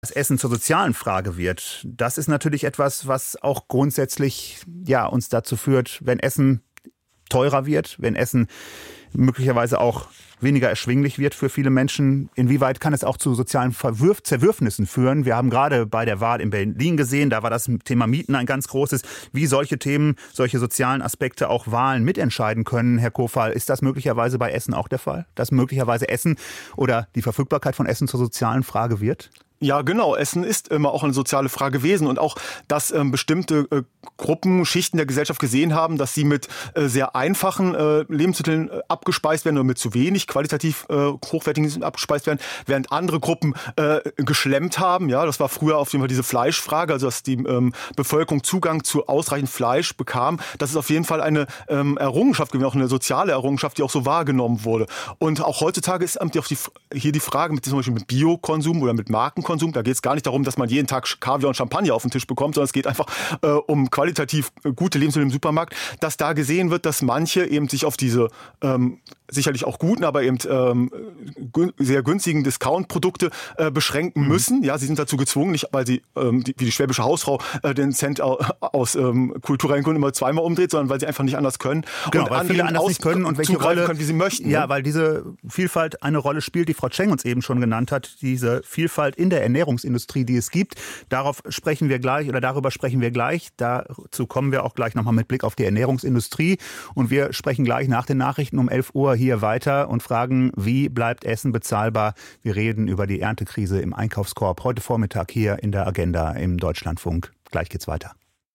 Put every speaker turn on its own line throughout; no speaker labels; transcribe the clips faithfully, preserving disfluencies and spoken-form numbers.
Das Essen zur sozialen Frage wird, das ist natürlich etwas, was auch grundsätzlich ja, uns dazu führt, wenn Essen teurer wird, wenn Essen möglicherweise auch weniger erschwinglich wird für viele Menschen. Inwieweit kann es auch zu sozialen Verwürf- Zerwürfnissen führen? Wir haben gerade bei der Wahl in Berlin gesehen, da war das Thema Mieten ein ganz großes, wie solche Themen, solche sozialen Aspekte auch Wahlen mitentscheiden können. Herr Kofal, ist das möglicherweise bei Essen auch der Fall? Dass möglicherweise Essen oder die Verfügbarkeit von Essen zur sozialen Frage wird?
Ja, genau. Essen ist immer auch eine soziale Frage gewesen und auch, dass ähm, bestimmte äh, Gruppen, Schichten der Gesellschaft gesehen haben, dass sie mit äh, sehr einfachen äh, Lebensmitteln äh, abgespeist werden oder mit zu wenig qualitativ äh, hochwertigen Lebensmitteln abgespeist werden, während andere Gruppen äh, geschlemmt haben. Ja, das war früher auf jeden Fall diese Fleischfrage, also dass die ähm, Bevölkerung Zugang zu ausreichend Fleisch bekam. Das ist auf jeden Fall eine ähm, Errungenschaft gewesen, auch eine soziale Errungenschaft, die auch so wahrgenommen wurde. Und auch heutzutage ist auch die, hier die Frage mit zum Beispiel mit Biokonsum oder mit Markenkonsum. Da geht es gar nicht darum, dass man jeden Tag Kaviar und Champagner auf den Tisch bekommt, sondern es geht einfach äh, um qualitativ gute Lebensmittel im Supermarkt, dass da gesehen wird, dass manche eben sich auf diese ähm, sicherlich auch guten, aber eben ähm, gün- sehr günstigen Discount-Produkte äh, beschränken mhm. müssen. Ja, sie sind dazu gezwungen, nicht weil sie ähm, die, wie die schwäbische Hausfrau äh, den Cent au- aus ähm, kulturellen Gründen immer zweimal umdreht, sondern weil sie einfach nicht anders können.
Genau,
und
weil viele anders nicht können und welche Rolle
können, wie sie möchten.
Ja,
ne?
weil diese Vielfalt eine Rolle spielt, die Frau Tscheng uns eben schon genannt hat, diese Vielfalt in der Ernährungsindustrie, die es gibt. Darauf sprechen wir gleich oder darüber sprechen wir gleich. Dazu kommen wir auch gleich nochmal mit Blick auf die Ernährungsindustrie. Und wir sprechen gleich nach den Nachrichten um elf Uhr hier weiter und fragen, wie bleibt Essen bezahlbar? Wir reden über die Erntekrise im Einkaufskorb heute Vormittag hier in der Agenda im Deutschlandfunk. Gleich geht's weiter.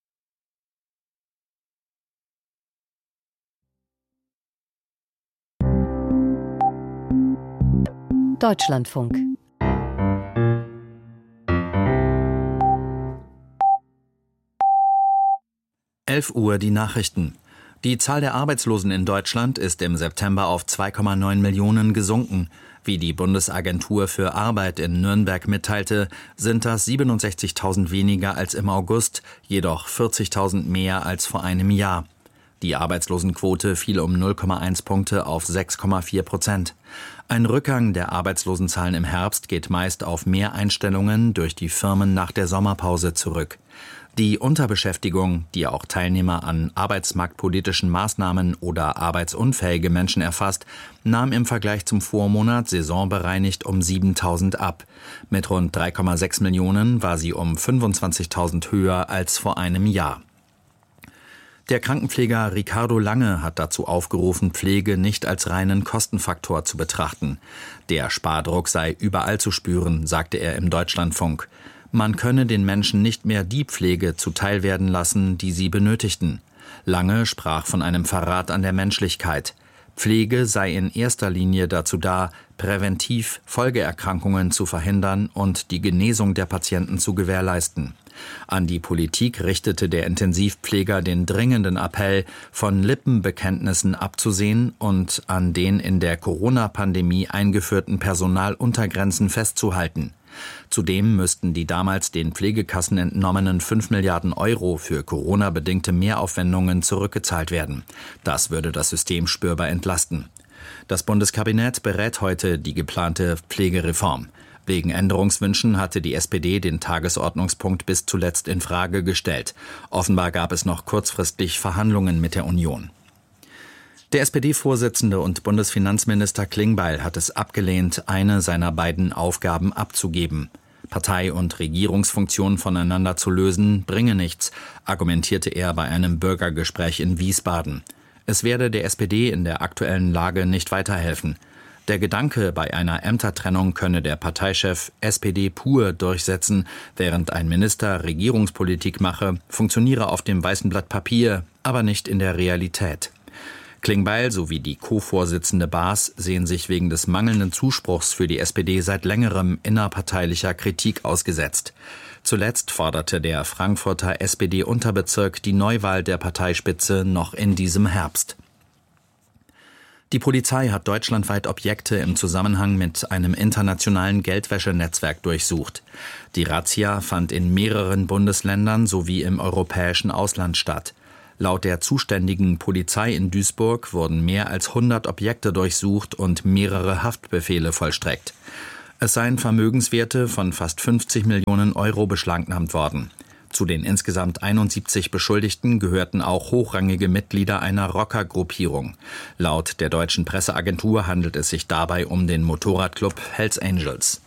Deutschlandfunk.
elf Uhr die Nachrichten. Die Zahl der Arbeitslosen in Deutschland ist im September auf zwei Komma neun Millionen gesunken. Wie die Bundesagentur für Arbeit in Nürnberg mitteilte, sind das siebenundsechzigtausend weniger als im August, jedoch vierzigtausend mehr als vor einem Jahr. Die Arbeitslosenquote fiel um null Komma eins Punkte auf sechs Komma vier Prozent. Ein Rückgang der Arbeitslosenzahlen im Herbst geht meist auf mehr Einstellungen durch die Firmen nach der Sommerpause zurück. Die Unterbeschäftigung, die auch Teilnehmer an arbeitsmarktpolitischen Maßnahmen oder arbeitsunfähige Menschen erfasst, nahm im Vergleich zum Vormonat saisonbereinigt um siebentausend ab. Mit rund drei Komma sechs Millionen war sie um fünfundzwanzigtausend höher als vor einem Jahr. Der Krankenpfleger Ricardo Lange hat dazu aufgerufen, Pflege nicht als reinen Kostenfaktor zu betrachten. Der Spardruck sei überall zu spüren, sagte er im Deutschlandfunk. Man könne den Menschen nicht mehr die Pflege zuteilwerden lassen, die sie benötigten. Lange sprach von einem Verrat an der Menschlichkeit. Pflege sei in erster Linie dazu da, präventiv Folgeerkrankungen zu verhindern und die Genesung der Patienten zu gewährleisten. An die Politik richtete der Intensivpfleger den dringenden Appell, von Lippenbekenntnissen abzusehen und an den in der Corona-Pandemie eingeführten Personaluntergrenzen festzuhalten. Zudem müssten die damals den Pflegekassen entnommenen fünf Milliarden Euro für Corona-bedingte Mehraufwendungen zurückgezahlt werden. Das würde das System spürbar entlasten. Das Bundeskabinett berät heute die geplante Pflegereform. Wegen Änderungswünschen hatte die S P D den Tagesordnungspunkt bis zuletzt in Frage gestellt. Offenbar gab es noch kurzfristig Verhandlungen mit der Union. Der S P D-Vorsitzende und Bundesfinanzminister Klingbeil hat es abgelehnt, eine seiner beiden Aufgaben abzugeben. Partei- und Regierungsfunktion voneinander zu lösen, bringe nichts, argumentierte er bei einem Bürgergespräch in Wiesbaden. Es werde der S P D in der aktuellen Lage nicht weiterhelfen. Der Gedanke, bei einer Ämtertrennung könne der Parteichef S P D pur durchsetzen, während ein Minister Regierungspolitik mache, funktioniere auf dem weißen Blatt Papier, aber nicht in der Realität. Klingbeil sowie die Co-Vorsitzende Baas sehen sich wegen des mangelnden Zuspruchs für die S P D seit längerem innerparteilicher Kritik ausgesetzt. Zuletzt forderte der Frankfurter S P D-Unterbezirk die Neuwahl der Parteispitze noch in diesem Herbst. Die Polizei hat deutschlandweit Objekte im Zusammenhang mit einem internationalen Geldwäschenetzwerk durchsucht. Die Razzia fand in mehreren Bundesländern sowie im europäischen Ausland statt. Laut der zuständigen Polizei in Duisburg wurden mehr als hundert Objekte durchsucht und mehrere Haftbefehle vollstreckt. Es seien Vermögenswerte von fast fünfzig Millionen Euro beschlagnahmt worden. Zu den insgesamt einundsiebzig Beschuldigten gehörten auch hochrangige Mitglieder einer Rockergruppierung. Laut der deutschen Presseagentur handelt es sich dabei um den Motorradclub Hells Angels.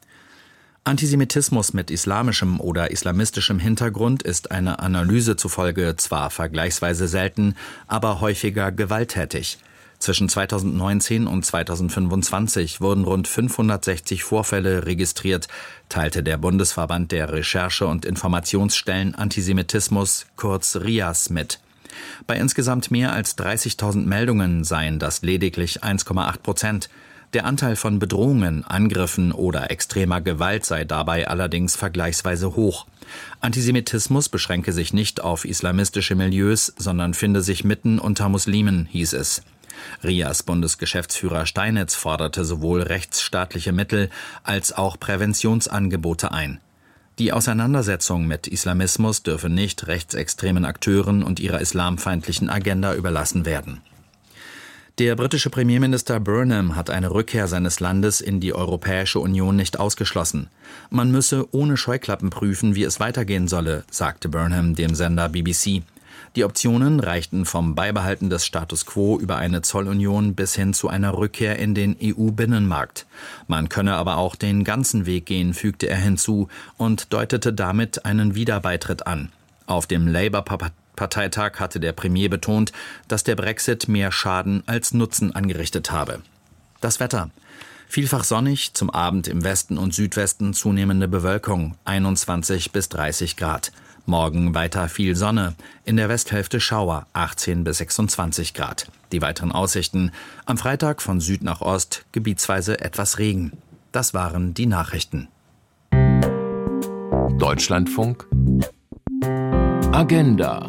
Antisemitismus mit islamischem oder islamistischem Hintergrund ist einer Analyse zufolge zwar vergleichsweise selten, aber häufiger gewalttätig. Zwischen zweitausendneunzehn und zweitausendfünfundzwanzig wurden rund fünfhundertsechzig Vorfälle registriert, teilte der Bundesverband der Recherche- und Informationsstellen Antisemitismus, kurz R I A S, mit. Bei insgesamt mehr als dreißigtausend Meldungen seien das lediglich eins Komma acht Prozent. Der Anteil von Bedrohungen, Angriffen oder extremer Gewalt sei dabei allerdings vergleichsweise hoch. Antisemitismus beschränke sich nicht auf islamistische Milieus, sondern finde sich mitten unter Muslimen, hieß es. R I A S-Bundesgeschäftsführer Steinitz forderte sowohl rechtsstaatliche Mittel als auch Präventionsangebote ein. Die Auseinandersetzung mit Islamismus dürfe nicht rechtsextremen Akteuren und ihrer islamfeindlichen Agenda überlassen werden. Der britische Premierminister Burnham hat eine Rückkehr seines Landes in die Europäische Union nicht ausgeschlossen. Man müsse ohne Scheuklappen prüfen, wie es weitergehen solle, sagte Burnham dem Sender B B C. Die Optionen reichten vom Beibehalten des Status quo über eine Zollunion bis hin zu einer Rückkehr in den E U-Binnenmarkt. Man könne aber auch den ganzen Weg gehen, fügte er hinzu und deutete damit einen Wiederbeitritt an. Auf dem Labour-Parteitag hatte der Premier betont, dass der Brexit mehr Schaden als Nutzen angerichtet habe. Das Wetter. Vielfach sonnig, zum Abend im Westen und Südwesten zunehmende Bewölkung, einundzwanzig bis dreißig Grad. Morgen weiter viel Sonne, in der Westhälfte Schauer, achtzehn bis sechsundzwanzig Grad. Die weiteren Aussichten: am Freitag von Süd nach Ost, gebietsweise etwas Regen. Das waren die Nachrichten.
Deutschlandfunk Agenda.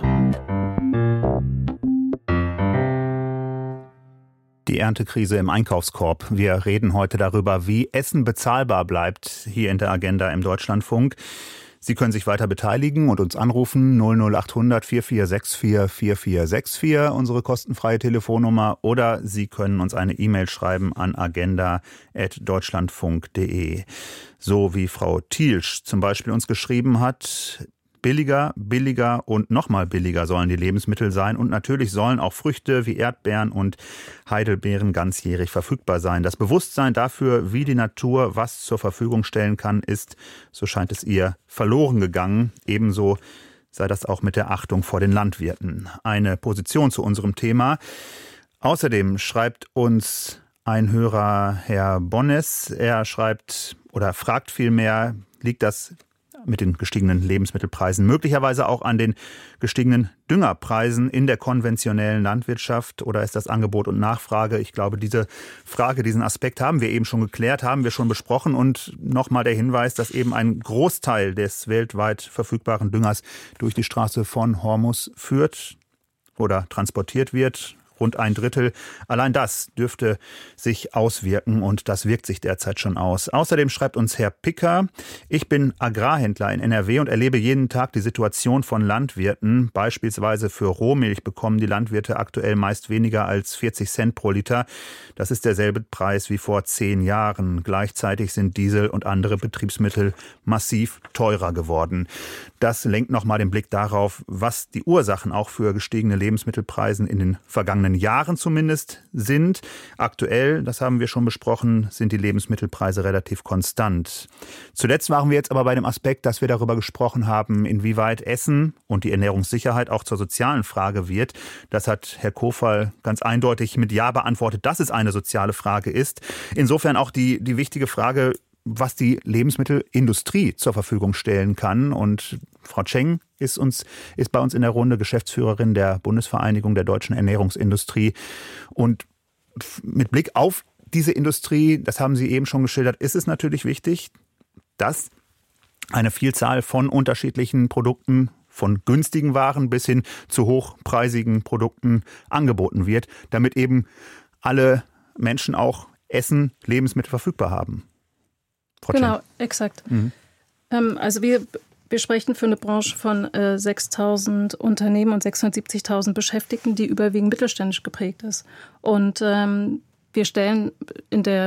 Die Erntekrise im Einkaufskorb. Wir reden heute darüber, wie Essen bezahlbar bleibt, hier in der Agenda im Deutschlandfunk. Sie können sich weiter beteiligen und uns anrufen null null acht hundert vier vier sechs vier vier vier sechs vier, unsere kostenfreie Telefonnummer, oder Sie können uns eine E-Mail schreiben an agenda at deutschlandfunk punkt de. So wie Frau Thielsch zum Beispiel uns geschrieben hat: Billiger, billiger und nochmal billiger sollen die Lebensmittel sein, und natürlich sollen auch Früchte wie Erdbeeren und Heidelbeeren ganzjährig verfügbar sein. Das Bewusstsein dafür, wie die Natur was zur Verfügung stellen kann, ist, so scheint es ihr, verloren gegangen. Ebenso sei das auch mit der Achtung vor den Landwirten. Eine Position zu unserem Thema. Außerdem schreibt uns ein Hörer, Herr Bonnes, er schreibt oder fragt vielmehr, liegt das mit den gestiegenen Lebensmittelpreisen möglicherweise auch an den gestiegenen Düngerpreisen in der konventionellen Landwirtschaft, oder ist das Angebot und Nachfrage? Ich glaube, diese Frage, diesen Aspekt haben wir eben schon geklärt, haben wir schon besprochen, und nochmal der Hinweis, dass eben ein Großteil des weltweit verfügbaren Düngers durch die Straße von Hormuz führt oder transportiert wird. Rund ein Drittel. Allein das dürfte sich auswirken, und das wirkt sich derzeit schon aus. Außerdem schreibt uns Herr Picker: Ich bin Agrarhändler in N R W und erlebe jeden Tag die Situation von Landwirten. Beispielsweise für Rohmilch bekommen die Landwirte aktuell meist weniger als vierzig Cent pro Liter. Das ist derselbe Preis wie vor zehn Jahren. Gleichzeitig sind Diesel und andere Betriebsmittel massiv teurer geworden. Das lenkt nochmal den Blick darauf, was die Ursachen auch für gestiegene Lebensmittelpreise in den vergangenen Jahren zumindest sind. Aktuell, das haben wir schon besprochen, sind die Lebensmittelpreise relativ konstant. Zuletzt waren wir jetzt aber bei dem Aspekt, dass wir darüber gesprochen haben, inwieweit Essen und die Ernährungssicherheit auch zur sozialen Frage wird. Das hat Herr Kofal ganz eindeutig mit Ja beantwortet, dass es eine soziale Frage ist. Insofern auch die, die wichtige Frage, was die Lebensmittelindustrie zur Verfügung stellen kann. Und Frau Tscheng ist uns, ist bei uns in der Runde, Geschäftsführerin der Bundesvereinigung der deutschen Ernährungsindustrie. Und mit Blick auf diese Industrie, das haben Sie eben schon geschildert, ist es natürlich wichtig, dass eine Vielzahl von unterschiedlichen Produkten, von günstigen Waren bis hin zu hochpreisigen Produkten angeboten wird, damit eben alle Menschen auch Essen, Lebensmittel verfügbar haben. Frau
Genau,
Tscheng.
exakt.
Mhm.
Ähm, also wir, wir sprechen für eine Branche von äh, sechstausend Unternehmen und sechshundertsiebzigtausend Beschäftigten, die überwiegend mittelständisch geprägt ist. Und ähm, wir stellen in der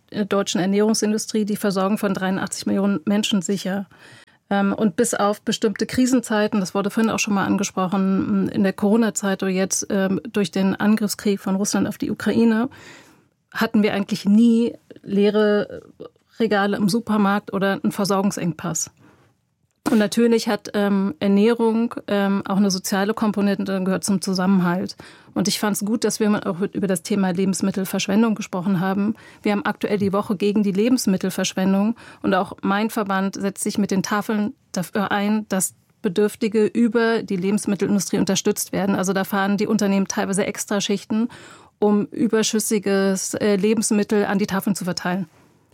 deutschen Ernährungsindustrie die Versorgung von dreiundachtzig Millionen Menschen sicher. Und bis auf bestimmte Krisenzeiten, das wurde vorhin auch schon mal angesprochen, in der Corona-Zeit oder jetzt durch den Angriffskrieg von Russland auf die Ukraine, hatten wir eigentlich nie leere Regale im Supermarkt oder einen Versorgungsengpass. Und natürlich hat ähm, Ernährung ähm, auch eine soziale Komponente, gehört zum Zusammenhalt. Und ich fand es gut, dass wir mal auch über das Thema Lebensmittelverschwendung gesprochen haben. Wir haben aktuell die Woche gegen die Lebensmittelverschwendung. Und auch mein Verband setzt sich mit den Tafeln dafür ein, dass Bedürftige über die Lebensmittelindustrie unterstützt werden. Also da fahren die Unternehmen teilweise Extraschichten, um überschüssiges äh, Lebensmittel an die Tafeln zu verteilen.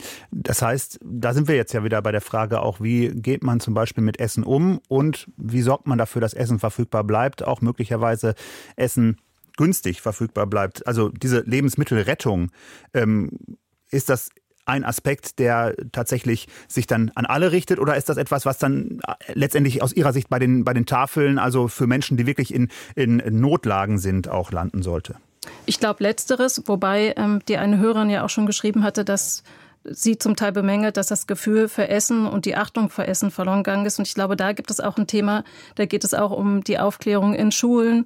Das heißt, da sind wir jetzt ja wieder bei der Frage auch, wie geht man zum Beispiel mit Essen um und wie sorgt man dafür, dass Essen verfügbar bleibt, auch möglicherweise Essen günstig verfügbar bleibt. Also diese Lebensmittelrettung, ähm, ist das ein Aspekt, der tatsächlich sich dann an alle richtet, oder ist das etwas, was dann letztendlich aus Ihrer Sicht bei den, bei den Tafeln, also für Menschen, die wirklich in, in Notlagen sind, auch landen sollte?
Ich glaube Letzteres, wobei ähm, die eine Hörerin ja auch schon geschrieben hatte, dass sie zum Teil bemängelt, dass das Gefühl für Essen und die Achtung vor Essen verloren gegangen ist. Und ich glaube, da gibt es auch ein Thema, da geht es auch um die Aufklärung in Schulen,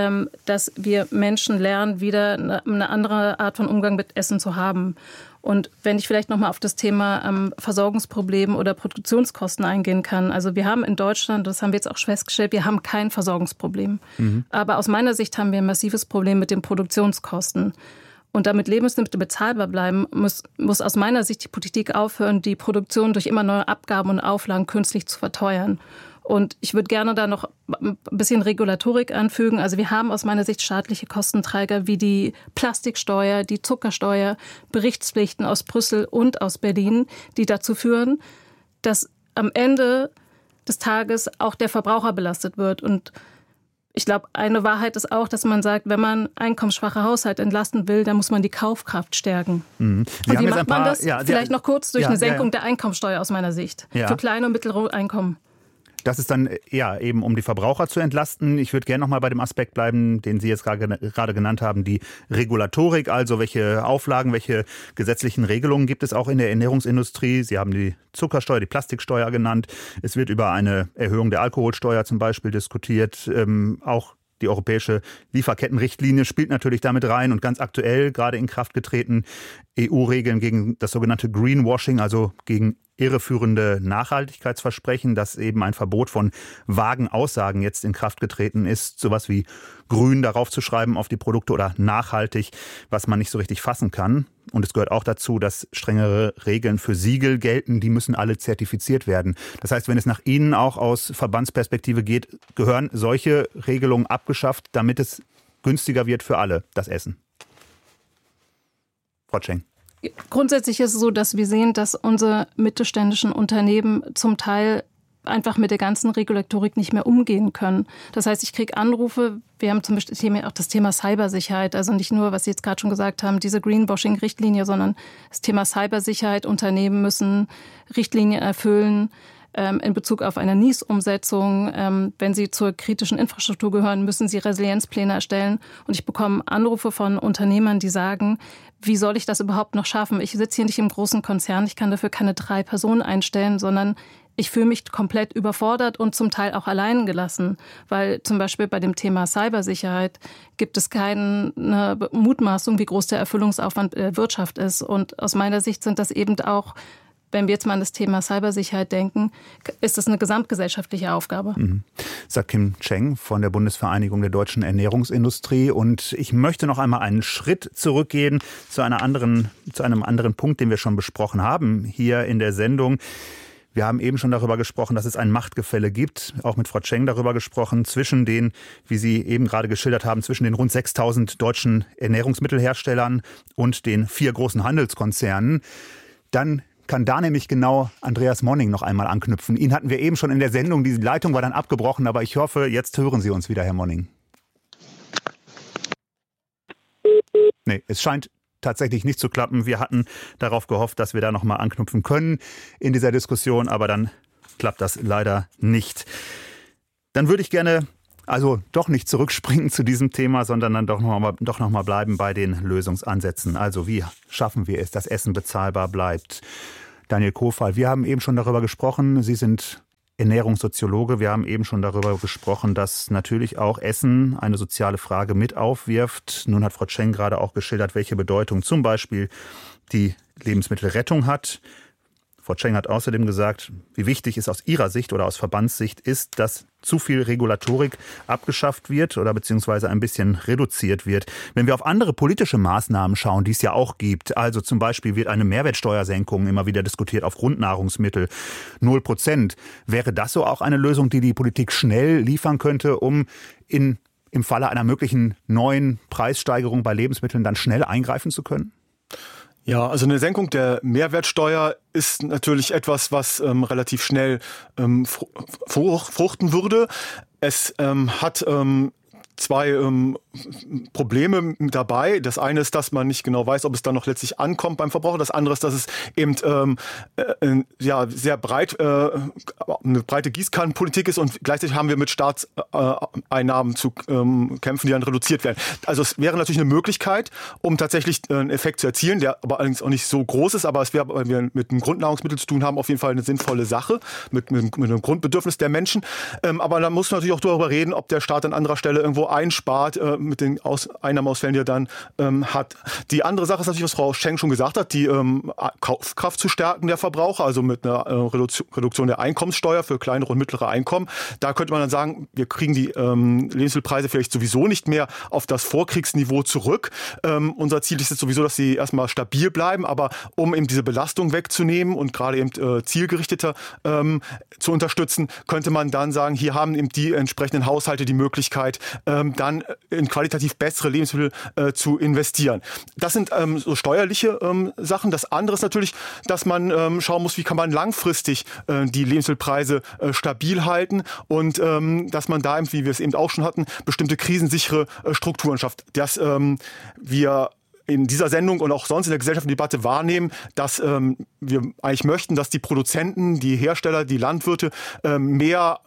dass wir Menschen lernen, wieder eine andere Art von Umgang mit Essen zu haben. Und wenn ich vielleicht nochmal auf das Thema ähm, Versorgungsproblem oder Produktionskosten eingehen kann. Also wir haben in Deutschland, das haben wir jetzt auch festgestellt, wir haben kein Versorgungsproblem. Mhm. Aber aus meiner Sicht haben wir ein massives Problem mit den Produktionskosten. Und damit Lebensmittel bezahlbar bleiben, muss, muss aus meiner Sicht die Politik aufhören, die Produktion durch immer neue Abgaben und Auflagen künstlich zu verteuern. Und ich würde gerne da noch ein bisschen Regulatorik anfügen. Also wir haben aus meiner Sicht staatliche Kostenträger wie die Plastiksteuer, die Zuckersteuer, Berichtspflichten aus Brüssel und aus Berlin, die dazu führen, dass am Ende des Tages auch der Verbraucher belastet wird. Und ich glaube, eine Wahrheit ist auch, dass man sagt, wenn man einkommensschwache Haushalte entlasten will, dann muss man die Kaufkraft stärken. Mhm. Und wie macht paar, man das? Ja, Vielleicht ja, noch kurz durch ja, eine Senkung ja, ja. der Einkommensteuer aus meiner Sicht. Ja. Für kleine und mittlere Einkommen.
Das ist dann ja eben, um die Verbraucher zu entlasten. Ich würde gerne noch mal bei dem Aspekt bleiben, den Sie jetzt gerade, gerade genannt haben, die Regulatorik. Also welche Auflagen, welche gesetzlichen Regelungen gibt es auch in der Ernährungsindustrie? Sie haben die Zuckersteuer, die Plastiksteuer genannt. Es wird über eine Erhöhung der Alkoholsteuer zum Beispiel diskutiert. Ähm, auch die europäische Lieferkettenrichtlinie spielt natürlich damit rein und ganz aktuell gerade in Kraft getreten E U-Regeln gegen das sogenannte Greenwashing, also gegen irreführende Nachhaltigkeitsversprechen, dass eben ein Verbot von vagen Aussagen jetzt in Kraft getreten ist, sowas wie grün darauf zu schreiben auf die Produkte oder nachhaltig, was man nicht so richtig fassen kann. Und es gehört auch dazu, dass strengere Regeln für Siegel gelten, die müssen alle zertifiziert werden. Das heißt, wenn es nach Ihnen auch aus Verbandsperspektive geht, gehören solche Regelungen abgeschafft, damit es günstiger wird für alle, das Essen. Frau Cheng.
Grundsätzlich ist es so, dass wir sehen, dass unsere mittelständischen Unternehmen zum Teil einfach mit der ganzen Regulatorik nicht mehr umgehen können. Das heißt, ich kriege Anrufe, wir haben zum Beispiel auch das Thema Cybersicherheit, also nicht nur, was Sie jetzt gerade schon gesagt haben, diese Greenwashing-Richtlinie, sondern das Thema Cybersicherheit. Unternehmen müssen Richtlinien erfüllen in Bezug auf eine N I S-Umsetzung. Wenn sie zur kritischen Infrastruktur gehören, müssen sie Resilienzpläne erstellen. Und ich bekomme Anrufe von Unternehmern, die sagen, wie soll ich das überhaupt noch schaffen? Ich sitze hier nicht im großen Konzern, ich kann dafür keine drei Personen einstellen, sondern ich fühle mich komplett überfordert und zum Teil auch allein gelassen. Weil zum Beispiel bei dem Thema Cybersicherheit gibt es keine Mutmaßung, wie groß der Erfüllungsaufwand der Wirtschaft ist. Und aus meiner Sicht sind das eben auch, wenn wir jetzt mal an das Thema Cybersicherheit denken, ist das eine gesamtgesellschaftliche Aufgabe.
Mhm. Sagt Kim Cheng von der Bundesvereinigung der deutschen Ernährungsindustrie. Und ich möchte noch einmal einen Schritt zurückgehen zu einer anderen, zu einem anderen Punkt, den wir schon besprochen haben hier in der Sendung. Wir haben eben schon darüber gesprochen, dass es ein Machtgefälle gibt, auch mit Frau Cheng darüber gesprochen, zwischen den, wie Sie eben gerade geschildert haben, zwischen den rund sechstausend deutschen Ernährungsmittelherstellern und den vier großen Handelskonzernen. Dann kann da nämlich genau Andreas Monning noch einmal anknüpfen. Ihn hatten wir eben schon in der Sendung, die Leitung war dann abgebrochen, aber ich hoffe, jetzt hören Sie uns wieder, Herr Monning. Nee, es scheint tatsächlich nicht zu klappen. Wir hatten darauf gehofft, dass wir da noch mal anknüpfen können in dieser Diskussion, aber dann klappt das leider nicht. Dann würde ich gerne Also doch nicht zurückspringen zu diesem Thema, sondern dann doch noch mal, doch noch mal bleiben bei den Lösungsansätzen. Also wie schaffen wir es, dass Essen bezahlbar bleibt? Daniel Kofal, wir haben eben schon darüber gesprochen. Sie sind Ernährungssoziologe. Wir haben eben schon darüber gesprochen, dass natürlich auch Essen eine soziale Frage mit aufwirft. Nun hat Frau Tscheng gerade auch geschildert, welche Bedeutung zum Beispiel die Lebensmittelrettung hat. Frau Tscheng hat außerdem gesagt, wie wichtig es aus ihrer Sicht oder aus Verbandssicht ist, dass zu viel Regulatorik abgeschafft wird oder beziehungsweise ein bisschen reduziert wird. Wenn wir auf andere politische Maßnahmen schauen, die es ja auch gibt, also zum Beispiel wird eine Mehrwertsteuersenkung immer wieder diskutiert auf Grundnahrungsmittel, null Prozent. Wäre das so auch eine Lösung, die die Politik schnell liefern könnte, um in, im Falle einer möglichen neuen Preissteigerung bei Lebensmitteln dann schnell eingreifen zu können?
Ja, also eine Senkung der Mehrwertsteuer ist natürlich etwas, was ähm, relativ schnell ähm, fruchten würde. Es ähm, hat ähm, zwei ähm, Probleme mit dabei. Das eine ist, dass man nicht genau weiß, ob es dann noch letztlich ankommt beim Verbraucher. Das andere ist, dass es eben ähm, äh, ja sehr breit äh, eine breite Gießkannenpolitik ist und gleichzeitig haben wir mit Staatseinnahmen zu ähm, kämpfen, die dann reduziert werden. Also es wäre natürlich eine Möglichkeit, um tatsächlich einen Effekt zu erzielen, der aber allerdings auch nicht so groß ist. Aber es wäre, weil wir mit einem Grundnahrungsmittel zu tun haben, auf jeden Fall eine sinnvolle Sache mit, mit, mit einem Grundbedürfnis der Menschen. Ähm, aber da muss man natürlich auch darüber reden, ob der Staat an anderer Stelle irgendwo einspart äh, mit den Aus- Einnahmeausfällen, die er dann ähm, hat. Die andere Sache ist natürlich, was Frau Tscheng schon gesagt hat, die ähm, Kaufkraft zu stärken der Verbraucher, also mit einer äh, Reduktion der Einkommenssteuer für kleinere und mittlere Einkommen. Da könnte man dann sagen, wir kriegen die ähm, Lebensmittelpreise vielleicht sowieso nicht mehr auf das Vorkriegsniveau zurück. Ähm, unser Ziel ist jetzt sowieso, dass sie erstmal stabil bleiben, aber um eben diese Belastung wegzunehmen und gerade eben äh, zielgerichteter ähm, zu unterstützen, könnte man dann sagen, hier haben eben die entsprechenden Haushalte die Möglichkeit, ähm, dann in qualitativ bessere Lebensmittel äh, zu investieren. Das sind ähm, so steuerliche ähm, Sachen. Das andere ist natürlich, dass man ähm, schauen muss, wie kann man langfristig äh, die Lebensmittelpreise äh, stabil halten und ähm, dass man da, wie wir es eben auch schon hatten, bestimmte krisensichere äh, Strukturen schafft. Dass ähm, wir in dieser Sendung und auch sonst in der gesellschaftlichen Debatte wahrnehmen, dass ähm, wir eigentlich möchten, dass die Produzenten, die Hersteller, die Landwirte ähm, mehr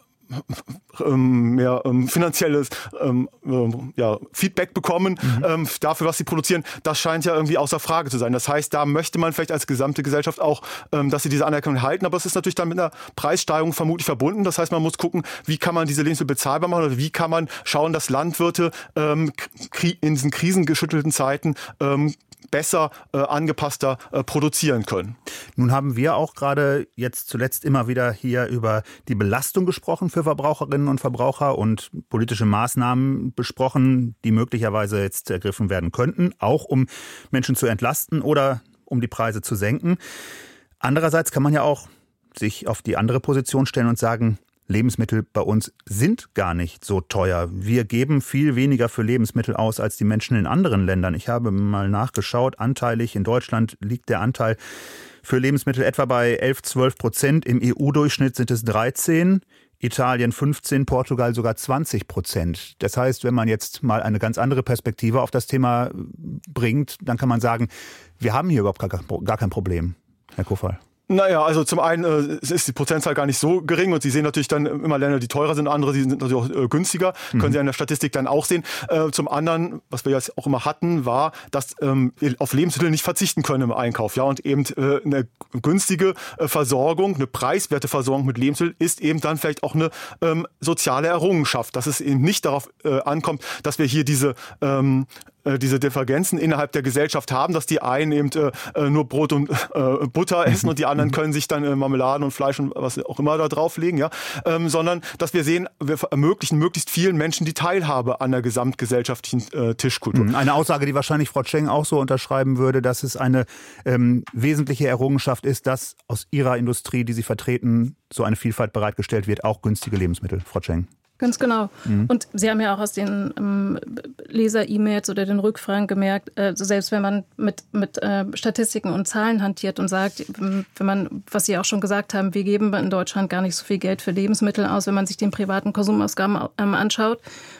Ähm, mehr ähm, finanzielles ähm, ähm, ja, Feedback bekommen mhm. ähm, dafür, was sie produzieren, das scheint ja irgendwie außer Frage zu sein. Das heißt, da möchte man vielleicht als gesamte Gesellschaft auch, ähm, dass sie diese Anerkennung halten, aber es ist natürlich dann mit einer Preissteigerung vermutlich verbunden. Das heißt, man muss gucken, wie kann man diese Lebensmittel bezahlbar machen oder wie kann man schauen, dass Landwirte ähm, in diesen krisengeschüttelten Zeiten ähm, besser, äh, angepasster äh, produzieren können.
Nun haben wir auch gerade jetzt zuletzt immer wieder hier über die Belastung gesprochen für Verbraucherinnen und Verbraucher und politische Maßnahmen besprochen, die möglicherweise jetzt ergriffen werden könnten, auch um Menschen zu entlasten oder um die Preise zu senken. Andererseits kann man ja auch sich auf die andere Position stellen und sagen, Lebensmittel bei uns sind gar nicht so teuer. Wir geben viel weniger für Lebensmittel aus als die Menschen in anderen Ländern. Ich habe mal nachgeschaut, anteilig in Deutschland liegt der Anteil für Lebensmittel etwa bei elf, zwölf Prozent. Im E U-Durchschnitt sind es dreizehn, Italien fünfzehn, Portugal sogar zwanzig Prozent. Das heißt, wenn man jetzt mal eine ganz andere Perspektive auf das Thema bringt, dann kann man sagen, wir haben hier überhaupt gar kein Problem, Herr Kofal.
Naja, also zum einen äh, ist die Prozentzahl gar nicht so gering und Sie sehen natürlich dann immer Länder, die teurer sind, andere, die sind natürlich auch äh, günstiger, mhm. können Sie in der Statistik dann auch sehen. Äh, zum anderen, was wir jetzt auch immer hatten, war, dass ähm, wir auf Lebensmittel nicht verzichten können im Einkauf. Ja, und eben äh, eine günstige äh, Versorgung, eine preiswerte Versorgung mit Lebensmitteln ist eben dann vielleicht auch eine ähm, soziale Errungenschaft, dass es eben nicht darauf äh, ankommt, dass wir hier diese ähm, diese Divergenzen innerhalb der Gesellschaft haben, dass die einen eben äh, nur Brot und äh, Butter essen und die anderen können sich dann äh, Marmeladen und Fleisch und was auch immer da drauflegen, ja, ähm, sondern dass wir sehen, wir ermöglichen möglichst vielen Menschen die Teilhabe an der gesamtgesellschaftlichen äh, Tischkultur.
Eine Aussage, die wahrscheinlich Frau Tscheng auch so unterschreiben würde, dass es eine ähm, wesentliche Errungenschaft ist, dass aus ihrer Industrie, die Sie vertreten, so eine Vielfalt bereitgestellt wird, auch günstige Lebensmittel, Frau Tscheng.
Ganz genau. Mhm. Und Sie haben ja auch aus den ähm, Leser-E-Mails oder den Rückfragen gemerkt, äh, selbst wenn man mit, mit äh, Statistiken und Zahlen hantiert und sagt, wenn man, was Sie auch schon gesagt haben, wir geben in Deutschland gar nicht so viel Geld für Lebensmittel aus, wenn man sich den privaten Konsumausgaben ähm, anschaut,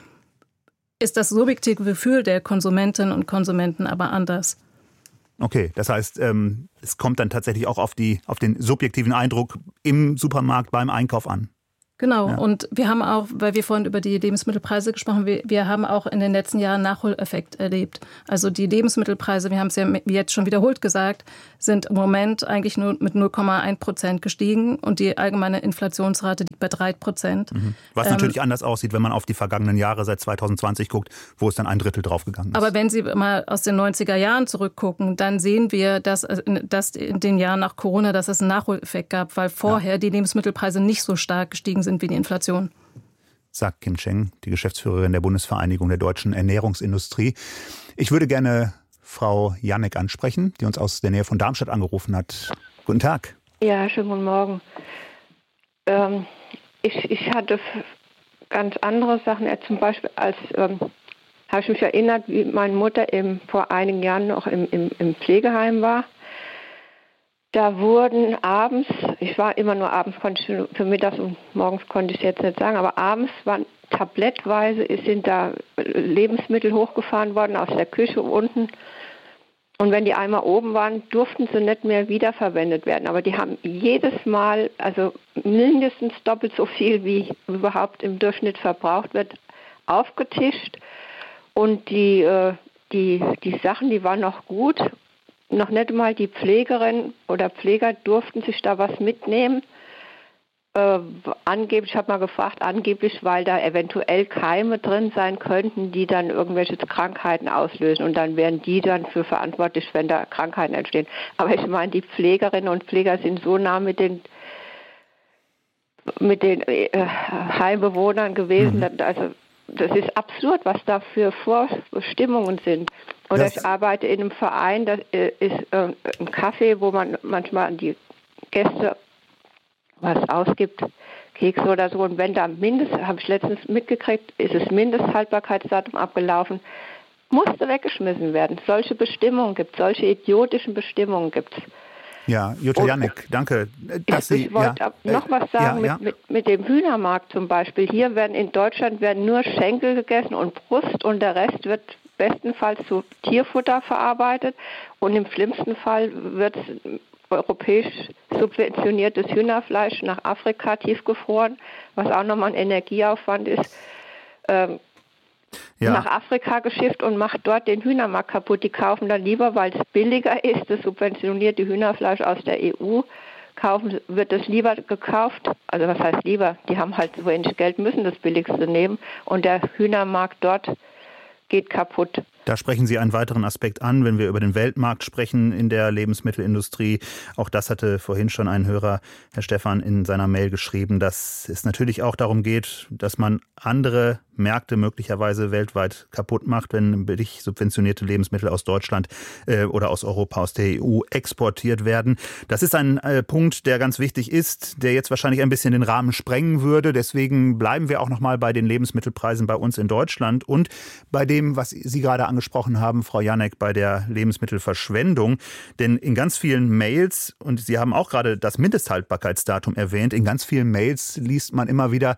ist das subjektive Gefühl der Konsumentinnen und Konsumenten aber anders.
Okay, das heißt, ähm, es kommt dann tatsächlich auch auf, die, auf den subjektiven Eindruck im Supermarkt beim Einkauf an.
Genau.
Ja.
Und wir haben auch, weil wir vorhin über die Lebensmittelpreise gesprochen haben, wir, wir haben auch in den letzten Jahren Nachholeffekt erlebt. Also die Lebensmittelpreise, wir haben es ja jetzt schon wiederholt gesagt, sind im Moment eigentlich nur mit null Komma eins Prozent gestiegen und die allgemeine Inflationsrate liegt bei drei Prozent.
Mhm. Was
ähm,
natürlich anders aussieht, wenn man auf die vergangenen Jahre seit zwanzig zwanzig guckt, wo es dann ein Drittel draufgegangen ist.
Aber wenn Sie mal aus den neunziger Jahren zurückgucken, dann sehen wir, dass, dass in den Jahren nach Corona, dass es einen Nachholeffekt gab, weil vorher ja. die Lebensmittelpreise nicht so stark gestiegen sind wie die Inflation.
Sagt Kim Cheng, die Geschäftsführerin der Bundesvereinigung der deutschen Ernährungsindustrie. Ich würde gerne Frau Janek ansprechen, die uns aus der Nähe von Darmstadt angerufen hat. Guten Tag.
Ja, schönen guten Morgen. Ähm, ich, ich hatte ganz andere Sachen. Zum Beispiel als ähm, habe ich mich erinnert, wie meine Mutter eben vor einigen Jahren noch im, im, im Pflegeheim war. Da wurden abends, ich war immer nur abends, konnte ich für mittags und morgens konnte ich jetzt nicht sagen, aber abends waren tablettweise, sind da Lebensmittel hochgefahren worden aus der Küche unten. Und wenn die einmal oben waren, durften sie nicht mehr wiederverwendet werden. Aber die haben jedes Mal, also mindestens doppelt so viel, wie überhaupt im Durchschnitt verbraucht wird, aufgetischt. Und die, die, die Sachen, die waren noch gut. Noch nicht mal die Pflegerin oder Pfleger durften sich da was mitnehmen. Äh, angeblich, ich habe mal gefragt, angeblich, weil da eventuell Keime drin sein könnten, die dann irgendwelche Krankheiten auslösen. Und dann wären die dann für verantwortlich, wenn da Krankheiten entstehen. Aber ich meine, die Pflegerinnen und Pfleger sind so nah mit den, mit den äh, Heimbewohnern gewesen. Mhm. Also das ist absurd, was da für Vorbestimmungen sind. Oder das ich arbeite in einem Verein, das ist äh, ein Café, wo man manchmal an die Gäste was ausgibt, Kekse oder so. Und wenn da Mindest, habe ich letztens mitgekriegt, ist das Mindesthaltbarkeitsdatum abgelaufen, musste weggeschmissen werden. Solche Bestimmungen gibt es, solche idiotischen Bestimmungen gibt es.
Ja, Jutta Janek, danke. Dass
ich
Sie,
ich wollte
ja,
noch was sagen
ja, ja.
Mit, mit, mit dem Hühnermarkt zum Beispiel. Hier werden in Deutschland werden nur Schenkel gegessen und Brust und der Rest wird bestenfalls zu Tierfutter verarbeitet und im schlimmsten Fall wird europäisch subventioniertes Hühnerfleisch nach Afrika tiefgefroren, was auch nochmal ein Energieaufwand ist, ähm, ja. nach Afrika geschifft und macht dort den Hühnermarkt kaputt. Die kaufen dann lieber, weil es billiger ist, das subventionierte Hühnerfleisch aus der E U, kaufen, wird das lieber gekauft. Also was heißt lieber? Die haben halt so wenig Geld, müssen das Billigste nehmen und der Hühnermarkt dort geht kaputt.
Da sprechen Sie einen weiteren Aspekt an, wenn wir über den Weltmarkt sprechen in der Lebensmittelindustrie. Auch das hatte vorhin schon ein Hörer, Herr Stephan, in seiner Mail geschrieben, dass es natürlich auch darum geht, dass man andere Märkte möglicherweise weltweit kaputt macht, wenn billig subventionierte Lebensmittel aus Deutschland äh, oder aus Europa, aus der E U exportiert werden. Das ist ein äh, Punkt, der ganz wichtig ist, der jetzt wahrscheinlich ein bisschen den Rahmen sprengen würde. Deswegen bleiben wir auch noch mal bei den Lebensmittelpreisen bei uns in Deutschland und bei dem, was Sie gerade angesprochen haben, Frau Janek, bei der Lebensmittelverschwendung. Denn in ganz vielen Mails, und Sie haben auch gerade das Mindesthaltbarkeitsdatum erwähnt, in ganz vielen Mails liest man immer wieder,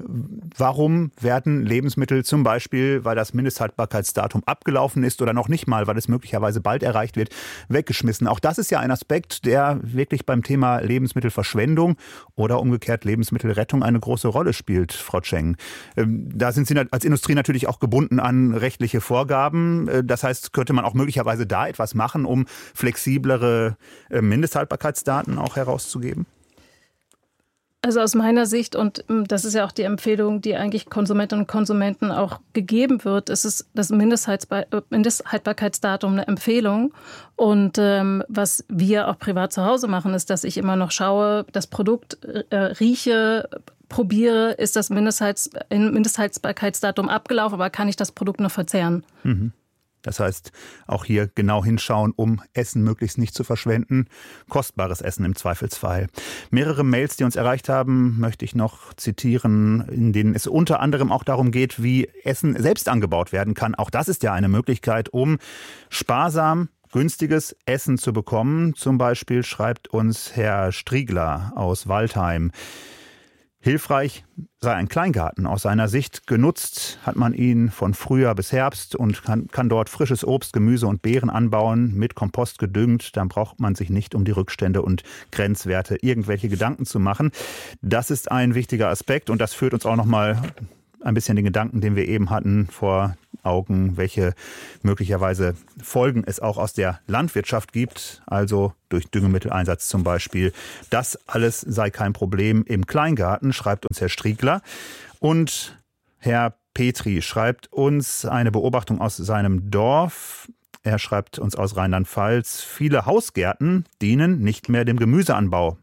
warum werden Lebensmittel zum Beispiel, weil das Mindesthaltbarkeitsdatum abgelaufen ist oder noch nicht mal, weil es möglicherweise bald erreicht wird, weggeschmissen. Auch das ist ja ein Aspekt, der wirklich beim Thema Lebensmittelverschwendung oder umgekehrt Lebensmittelrettung eine große Rolle spielt, Frau Cheng. Da sind Sie als Industrie natürlich auch gebunden an rechtliche Vorgaben. Das heißt, könnte man auch möglicherweise da etwas machen, um flexiblere Mindesthaltbarkeitsdaten auch herauszugeben?
Also aus meiner Sicht, und das ist ja auch die Empfehlung, die eigentlich Konsumentinnen und Konsumenten auch gegeben wird, ist es das Mindesthaltbarkeitsdatum eine Empfehlung. Und ähm, was wir auch privat zu Hause machen, ist, dass ich immer noch schaue, das Produkt äh, rieche, probiere, ist das Mindesthaltbarkeitsdatum abgelaufen, aber kann ich das Produkt noch verzehren? Mhm.
Das heißt, auch hier genau hinschauen, um Essen möglichst nicht zu verschwenden. Kostbares Essen im Zweifelsfall. Mehrere Mails, die uns erreicht haben, möchte ich noch zitieren, in denen es unter anderem auch darum geht, wie Essen selbst angebaut werden kann. Auch das ist ja eine Möglichkeit, um sparsam günstiges Essen zu bekommen. Zum Beispiel schreibt uns Herr Striegler aus Waldheim: Hilfreich sei ein Kleingarten. Aus seiner Sicht genutzt hat man ihn von Frühjahr bis Herbst und kann, kann dort frisches Obst, Gemüse und Beeren anbauen, mit Kompost gedüngt. Dann braucht man sich nicht um die Rückstände und Grenzwerte irgendwelche Gedanken zu machen. Das ist ein wichtiger Aspekt und das führt uns auch noch mal ein bisschen den Gedanken, den wir eben hatten, vor Augen, welche möglicherweise Folgen es auch aus der Landwirtschaft gibt, also durch Düngemitteleinsatz zum Beispiel. Das alles sei kein Problem im Kleingarten, schreibt uns Herr Striegler. Und Herr Petri schreibt uns eine Beobachtung aus seinem Dorf. Er schreibt uns aus Rheinland-Pfalz, viele Hausgärten dienen nicht mehr dem Gemüseanbau.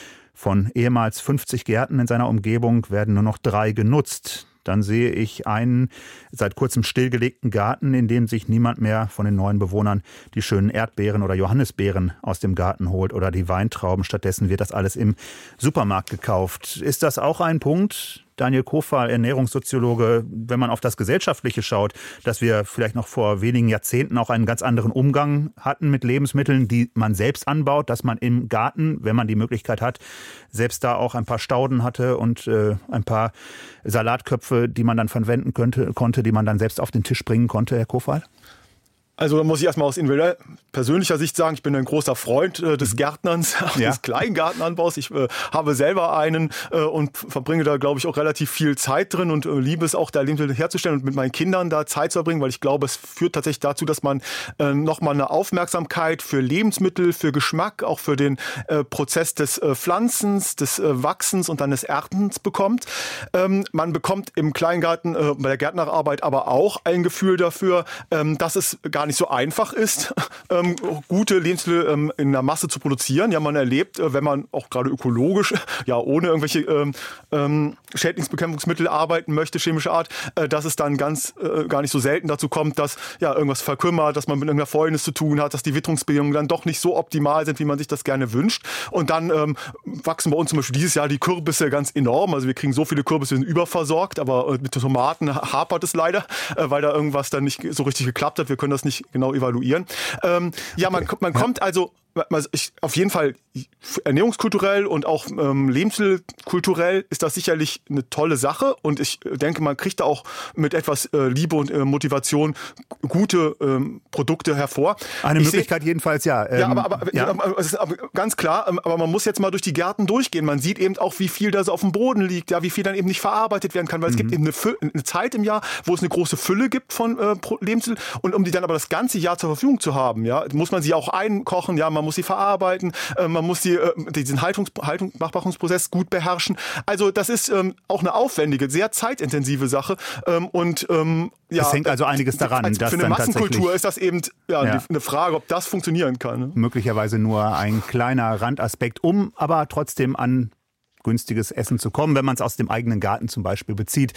Von ehemals fünfzig Gärten in seiner Umgebung werden nur noch drei genutzt. Dann sehe ich einen seit kurzem stillgelegten Garten, in dem sich niemand mehr von den neuen Bewohnern die schönen Erdbeeren oder Johannisbeeren aus dem Garten holt oder die Weintrauben. Stattdessen wird das alles im Supermarkt gekauft. Ist das auch ein Punkt, Daniel Kofal, Ernährungssoziologe, wenn man auf das Gesellschaftliche schaut, dass wir vielleicht noch vor wenigen Jahrzehnten auch einen ganz anderen Umgang hatten mit Lebensmitteln, die man selbst anbaut, dass man im Garten, wenn man die Möglichkeit hat, selbst da auch ein paar Stauden hatte und äh, ein paar Salatköpfe, die man dann verwenden könnte, konnte, die man dann selbst auf den Tisch bringen konnte, Herr Kofal?
Also da muss ich erstmal aus individuell persönlicher Sicht sagen, ich bin ein großer Freund äh, des Gärtnerns,
ja.
des Kleingartenanbaus. Ich äh, habe selber einen äh, und verbringe da, glaube ich, auch relativ viel Zeit drin und äh, liebe es auch, da Lebensmittel herzustellen und mit meinen Kindern da Zeit zu verbringen, weil ich glaube, es führt tatsächlich dazu, dass man äh, nochmal eine Aufmerksamkeit für Lebensmittel, für Geschmack, auch für den äh, Prozess des äh, Pflanzens, des äh, Wachsens und dann des Erntens bekommt. Ähm, man bekommt im Kleingarten, äh, bei der Gärtnerarbeit aber auch ein Gefühl dafür, ähm, dass es gar nicht nicht so einfach ist, ähm, gute Lebensmittel ähm, in der Masse zu produzieren. Ja, man erlebt, äh, wenn man auch gerade ökologisch, ja, ohne irgendwelche ähm, ähm, Schädlingsbekämpfungsmittel arbeiten möchte, chemischer Art, äh, dass es dann ganz äh, gar nicht so selten dazu kommt, dass ja irgendwas verkümmert, dass man mit irgendeiner Fäulnis zu tun hat, dass die Witterungsbedingungen dann doch nicht so optimal sind, wie man sich das gerne wünscht. Und dann ähm, wachsen bei uns zum Beispiel dieses Jahr die Kürbisse ganz enorm. Also wir kriegen so viele Kürbisse, wir sind überversorgt, aber äh, mit Tomaten hapert es leider, äh, weil da irgendwas dann nicht so richtig geklappt hat. Wir können das nicht genau evaluieren. Ähm, ja, man, man kommt also ich, auf jeden Fall ernährungskulturell und auch ähm, lebensmittelkulturell ist das sicherlich eine tolle Sache und ich denke, man kriegt da auch mit etwas äh, Liebe und äh, Motivation gute ähm, Produkte hervor.
Eine
ich
Möglichkeit seh, jedenfalls, ja. Ähm,
ja, aber, aber,
ja.
aber, es ist aber ganz klar, aber man muss jetzt mal durch die Gärten durchgehen. Man sieht eben auch, wie viel da so auf dem Boden liegt, ja, wie viel dann eben nicht verarbeitet werden kann, weil mhm. es gibt eben eine, Fü- eine Zeit im Jahr, wo es eine große Fülle gibt von äh, Lebensmitteln und um die dann aber das ganze Jahr zur Verfügung zu haben, ja, muss man sie auch einkochen, ja, man muss sie verarbeiten, äh, man muss die, äh, diesen Haltungs- Haltung- Machbarungsprozess gut beherrschen. Also das ist ähm, auch eine aufwendige, sehr zeitintensive Sache. Ähm, und ähm, ja,
es hängt also einiges daran.
Als,
dass
für eine
dann
Massenkultur ist das eben ja,
ja.
eine Frage, ob das funktionieren kann. Ne?
Möglicherweise nur ein kleiner Randaspekt, um aber trotzdem an günstiges Essen zu kommen, wenn man es aus dem eigenen Garten zum Beispiel bezieht.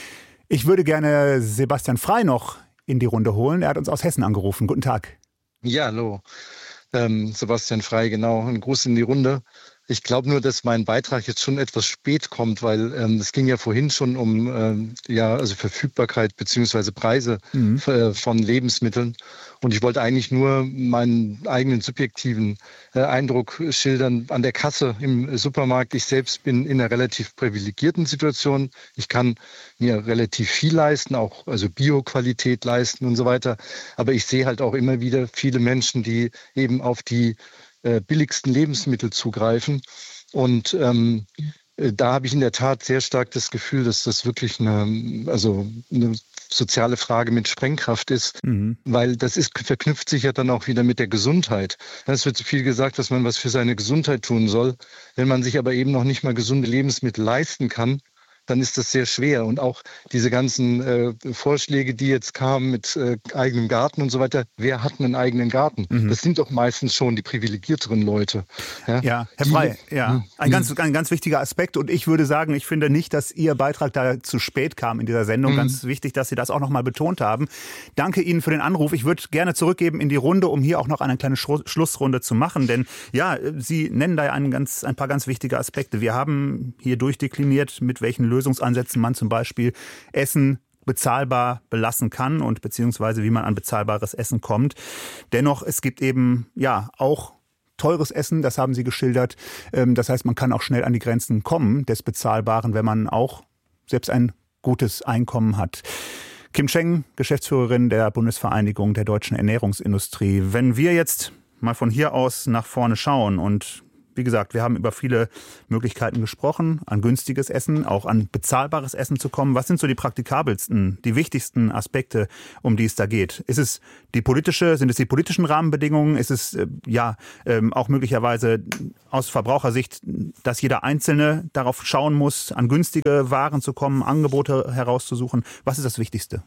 Ich würde gerne Sebastian Frey noch in die Runde holen. Er hat uns aus Hessen angerufen. Guten Tag.
Ja, hallo. Ähm, Sebastian Frey, genau. Ein Gruß in die Runde. Ich glaube nur, dass mein Beitrag jetzt schon etwas spät kommt, weil ähm, es ging ja vorhin schon um ähm, ja also Verfügbarkeit beziehungsweise Preise mhm. äh, von Lebensmitteln. Und ich wollte eigentlich nur meinen eigenen subjektiven äh, Eindruck schildern an der Kasse im Supermarkt. Ich selbst bin in einer relativ privilegierten Situation. Ich kann mir relativ viel leisten, auch also Bio-Qualität leisten und so weiter. Aber ich sehe halt auch immer wieder viele Menschen, die eben auf die äh, billigsten Lebensmittel zugreifen. Und ähm, da habe ich in der Tat sehr stark das Gefühl, dass das wirklich eine, also eine soziale Frage mit Sprengkraft ist, mhm. weil das ist, verknüpft sich ja dann auch wieder mit der Gesundheit. Es wird so viel gesagt, dass man was für seine Gesundheit tun soll. Wenn man sich aber eben noch nicht mal gesunde Lebensmittel leisten kann, dann ist das sehr schwer. Und auch diese ganzen äh, Vorschläge, die jetzt kamen mit äh, eigenem Garten und so weiter, wer hat einen eigenen Garten? Mhm. Das sind doch meistens schon die privilegierteren Leute.
Ja, ja Herr Frey, ja. Ein ganz, ein ganz wichtiger Aspekt. Und ich würde sagen, ich finde nicht, dass Ihr Beitrag da zu spät kam in dieser Sendung. Mhm. Ganz wichtig, dass Sie das auch nochmal betont haben. Danke Ihnen für den Anruf. Ich würde gerne zurückgeben in die Runde, um hier auch noch eine kleine Schru- Schlussrunde zu machen. Denn ja, Sie nennen da ja einen ganz, ein paar ganz wichtige Aspekte. Wir haben hier durchdekliniert, mit welchen Lösungsansätzen man zum Beispiel Essen bezahlbar belassen kann und beziehungsweise wie man an bezahlbares Essen kommt. Dennoch, es gibt eben ja auch teures Essen, das haben Sie geschildert. Das heißt, man kann auch schnell an die Grenzen kommen des Bezahlbaren, wenn man auch selbst ein gutes Einkommen hat. Kim Cheng, Geschäftsführerin der Bundesvereinigung der deutschen Ernährungsindustrie. Wenn wir jetzt mal von hier aus nach vorne schauen und wie gesagt, wir haben über viele Möglichkeiten gesprochen, an günstiges Essen, auch an bezahlbares Essen zu kommen. Was sind so die praktikabelsten, die wichtigsten Aspekte, um die es da geht? Ist es die politische, sind es die politischen Rahmenbedingungen? Ist es äh, ja ähm, auch möglicherweise aus Verbrauchersicht, dass jeder Einzelne darauf schauen muss, an günstige Waren zu kommen, Angebote herauszusuchen? Was ist das Wichtigste?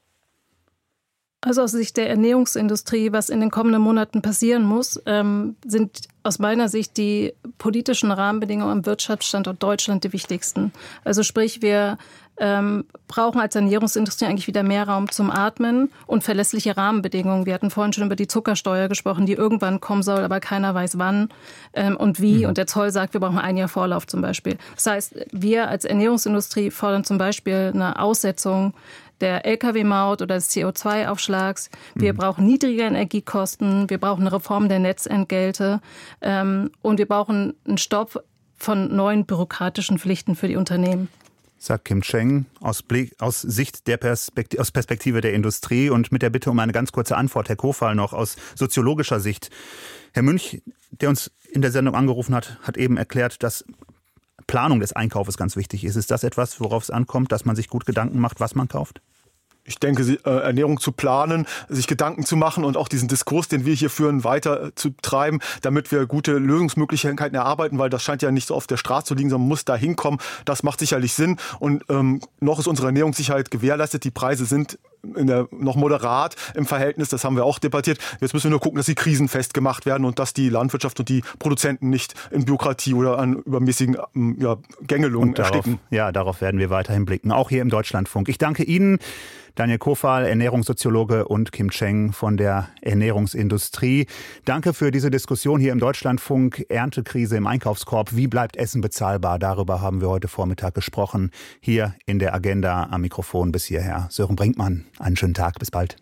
Also aus Sicht der Ernährungsindustrie, was in den kommenden Monaten passieren muss, ähm, sind aus meiner Sicht die politischen Rahmenbedingungen am Wirtschaftsstandort Deutschland die wichtigsten. Also sprich, wir ähm, brauchen als Ernährungsindustrie eigentlich wieder mehr Raum zum Atmen und verlässliche Rahmenbedingungen. Wir hatten vorhin schon über die Zuckersteuer gesprochen, die irgendwann kommen soll, aber keiner weiß wann ähm, und wie. Mhm. Und der Zoll sagt, wir brauchen ein Jahr Vorlauf zum Beispiel. Das heißt, wir als Ernährungsindustrie fordern zum Beispiel eine Aussetzung der L K W-Maut oder des C O zwei Aufschlags. Wir mhm. brauchen niedrige Energiekosten. Wir brauchen eine Reform der Netzentgelte. Ähm, und wir brauchen einen Stopp von neuen bürokratischen Pflichten für die Unternehmen.
Sagt Kim Cheng aus, Blick, aus Sicht der Perspektive, aus Perspektive der Industrie und mit der Bitte um eine ganz kurze Antwort, Herr Kofal, noch aus soziologischer Sicht. Herr Münch, der uns in der Sendung angerufen hat, hat eben erklärt, dass Planung des Einkaufs ganz wichtig ist. Ist das etwas, worauf es ankommt, dass man sich gut Gedanken macht, was man kauft?
Ich denke, Ernährung zu planen, sich Gedanken zu machen und auch diesen Diskurs, den wir hier führen, weiter zu treiben, damit wir gute Lösungsmöglichkeiten erarbeiten, weil das scheint ja nicht so auf der Straße zu liegen, sondern man muss da hinkommen. Das macht sicherlich Sinn. Und ähm, noch ist unsere Ernährungssicherheit gewährleistet. Die Preise sind in der, noch moderat im Verhältnis, das haben wir auch debattiert. Jetzt müssen wir nur gucken, dass sie krisenfest gemacht werden und dass die Landwirtschaft und die Produzenten nicht in Bürokratie oder an übermäßigen ja, Gängelungen
und darauf,
ersticken.
Ja, darauf werden wir weiterhin blicken, auch hier im Deutschlandfunk. Ich danke Ihnen, Daniel Kofal, Ernährungssoziologe, und Kim Cheng von der Ernährungsindustrie. Danke für diese Diskussion hier im Deutschlandfunk. Erntekrise im Einkaufskorb. Wie bleibt Essen bezahlbar? Darüber haben wir heute Vormittag gesprochen. Hier in der Agenda am Mikrofon bis hierher Sören Brinkmann. Einen schönen Tag. Bis bald.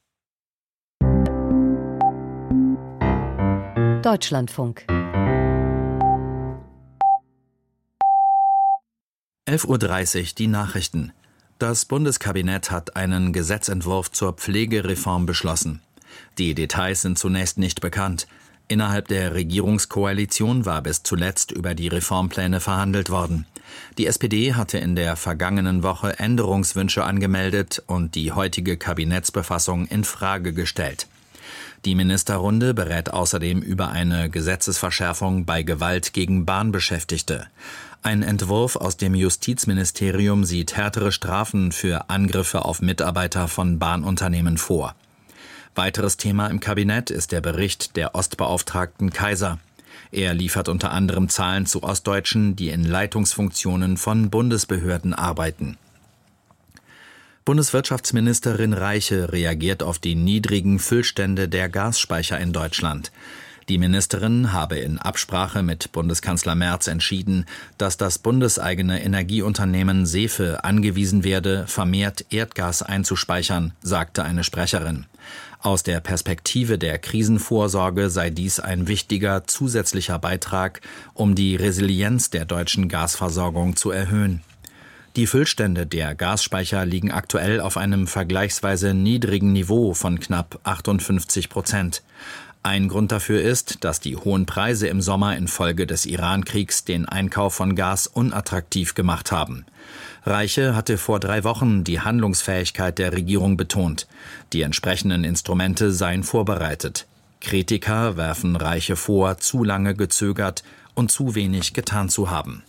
Deutschlandfunk.
elf Uhr dreißig, die Nachrichten. Das Bundeskabinett hat einen Gesetzentwurf zur Pflegereform beschlossen. Die Details sind zunächst nicht bekannt. Innerhalb der Regierungskoalition war bis zuletzt über die Reformpläne verhandelt worden. Die S P D hatte in der vergangenen Woche Änderungswünsche angemeldet und die heutige Kabinettsbefassung in Frage gestellt. Die Ministerrunde berät außerdem über eine Gesetzesverschärfung bei Gewalt gegen Bahnbeschäftigte. Ein Entwurf aus dem Justizministerium sieht härtere Strafen für Angriffe auf Mitarbeiter von Bahnunternehmen vor. Weiteres Thema im Kabinett ist der Bericht der Ostbeauftragten Kaiser. Er liefert unter anderem Zahlen zu Ostdeutschen, die in Leitungsfunktionen von Bundesbehörden arbeiten. Bundeswirtschaftsministerin Reiche reagiert auf die niedrigen Füllstände der Gasspeicher in Deutschland. Die Ministerin habe in Absprache mit Bundeskanzler Merz entschieden, dass das bundeseigene Energieunternehmen Sefe angewiesen werde, vermehrt Erdgas einzuspeichern, sagte eine Sprecherin. Aus der Perspektive der Krisenvorsorge sei dies ein wichtiger zusätzlicher Beitrag, um die Resilienz der deutschen Gasversorgung zu erhöhen. Die Füllstände der Gasspeicher liegen aktuell auf einem vergleichsweise niedrigen Niveau von knapp achtundfünfzig Prozent. Ein Grund dafür ist, dass die hohen Preise im Sommer infolge des Iran-Kriegs den Einkauf von Gas unattraktiv gemacht haben. Reiche hatte vor drei Wochen die Handlungsfähigkeit der Regierung betont. Die entsprechenden Instrumente seien vorbereitet. Kritiker werfen Reiche vor, zu lange gezögert und zu wenig getan zu haben.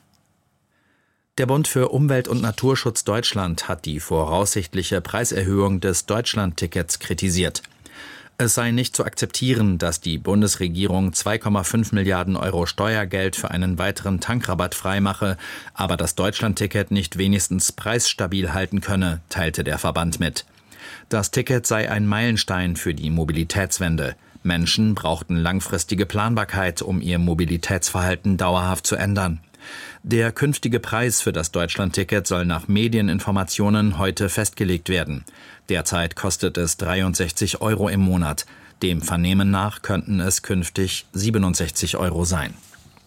Der Bund für Umwelt und Naturschutz Deutschland hat die voraussichtliche Preiserhöhung des Deutschlandtickets kritisiert. Es sei nicht zu akzeptieren, dass die Bundesregierung zwei Komma fünf Milliarden Euro Steuergeld für einen weiteren Tankrabatt freimache, aber das Deutschlandticket nicht wenigstens preisstabil halten könne, teilte der Verband mit. Das Ticket sei ein Meilenstein für die Mobilitätswende. Menschen brauchten langfristige Planbarkeit, um ihr Mobilitätsverhalten dauerhaft zu ändern. Der künftige Preis für das Deutschlandticket soll nach Medieninformationen heute festgelegt werden. Derzeit kostet es dreiundsechzig Euro im Monat. Dem Vernehmen nach könnten es künftig siebenundsechzig Euro sein.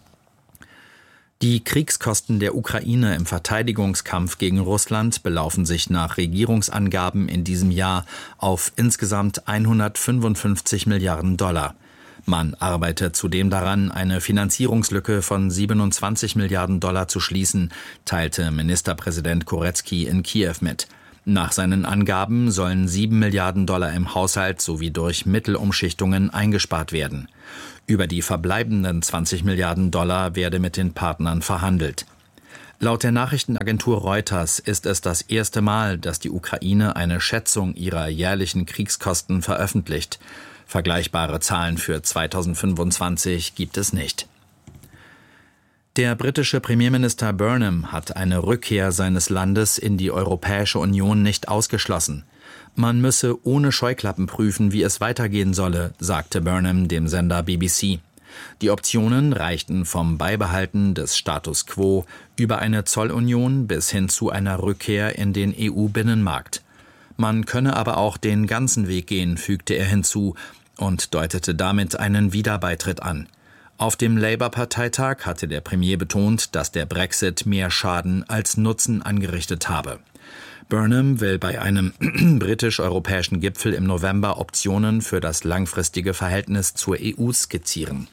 Die Kriegskosten der Ukraine im Verteidigungskampf gegen Russland belaufen sich nach Regierungsangaben in diesem Jahr auf insgesamt hundertfünfundfünfzig Milliarden Dollar. Man arbeitet zudem daran, eine Finanzierungslücke von siebenundzwanzig Milliarden Dollar zu schließen, teilte Ministerpräsident Korecki in Kiew mit. Nach seinen Angaben sollen sieben Milliarden Dollar im Haushalt sowie durch Mittelumschichtungen eingespart werden. Über die verbleibenden zwanzig Milliarden Dollar werde mit den Partnern verhandelt. Laut der Nachrichtenagentur Reuters ist es das erste Mal, dass die Ukraine eine Schätzung ihrer jährlichen Kriegskosten veröffentlicht. Vergleichbare Zahlen für zweitausendfünfundzwanzig gibt es nicht. Der britische Premierminister Burnham hat eine Rückkehr seines Landes in die Europäische Union nicht ausgeschlossen. Man müsse ohne Scheuklappen prüfen, wie es weitergehen solle, sagte Burnham dem Sender B B C. Die Optionen reichten vom Beibehalten des Status quo über eine Zollunion bis hin zu einer Rückkehr in den E U-Binnenmarkt. Man könne aber auch den ganzen Weg gehen, fügte er hinzu und deutete damit einen Wiederbeitritt an. Auf dem Labour-Parteitag hatte der Premier betont, dass der Brexit mehr Schaden als Nutzen angerichtet habe. Burnham will bei einem britisch-europäischen Gipfel im November Optionen für das langfristige Verhältnis zur E U skizzieren.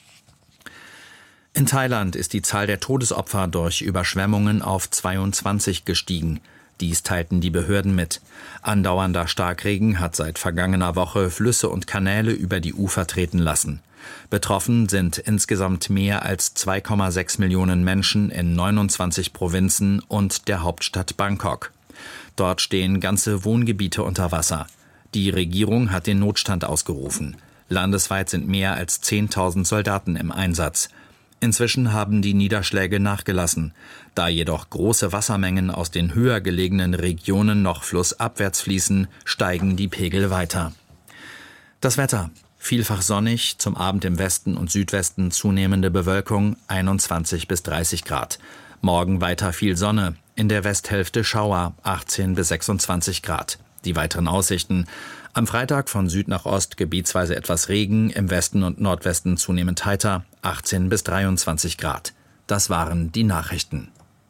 In Thailand ist die Zahl der Todesopfer durch Überschwemmungen auf zweiundzwanzig gestiegen. Dies teilten die Behörden mit. Andauernder Starkregen hat seit vergangener Woche Flüsse und Kanäle über die Ufer treten lassen. Betroffen sind insgesamt mehr als zwei Komma sechs Millionen Menschen in neunundzwanzig Provinzen und der Hauptstadt Bangkok. Dort stehen ganze Wohngebiete unter Wasser. Die Regierung hat den Notstand ausgerufen. Landesweit sind mehr als zehntausend Soldaten im Einsatz. Inzwischen haben die Niederschläge nachgelassen. Da jedoch große Wassermengen aus den höher gelegenen Regionen noch flussabwärts fließen, steigen die Pegel weiter. Das Wetter. Vielfach sonnig, zum Abend im Westen und Südwesten zunehmende Bewölkung, einundzwanzig bis dreißig Grad. Morgen weiter viel Sonne, in der Westhälfte Schauer, achtzehn bis sechsundzwanzig Grad. Die weiteren Aussichten: am Freitag von Süd nach Ost gebietsweise etwas Regen, im Westen und Nordwesten zunehmend heiter, achtzehn bis dreiundzwanzig Grad. Das waren die Nachrichten.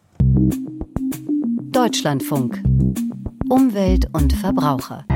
Deutschlandfunk. Umwelt und Verbraucher.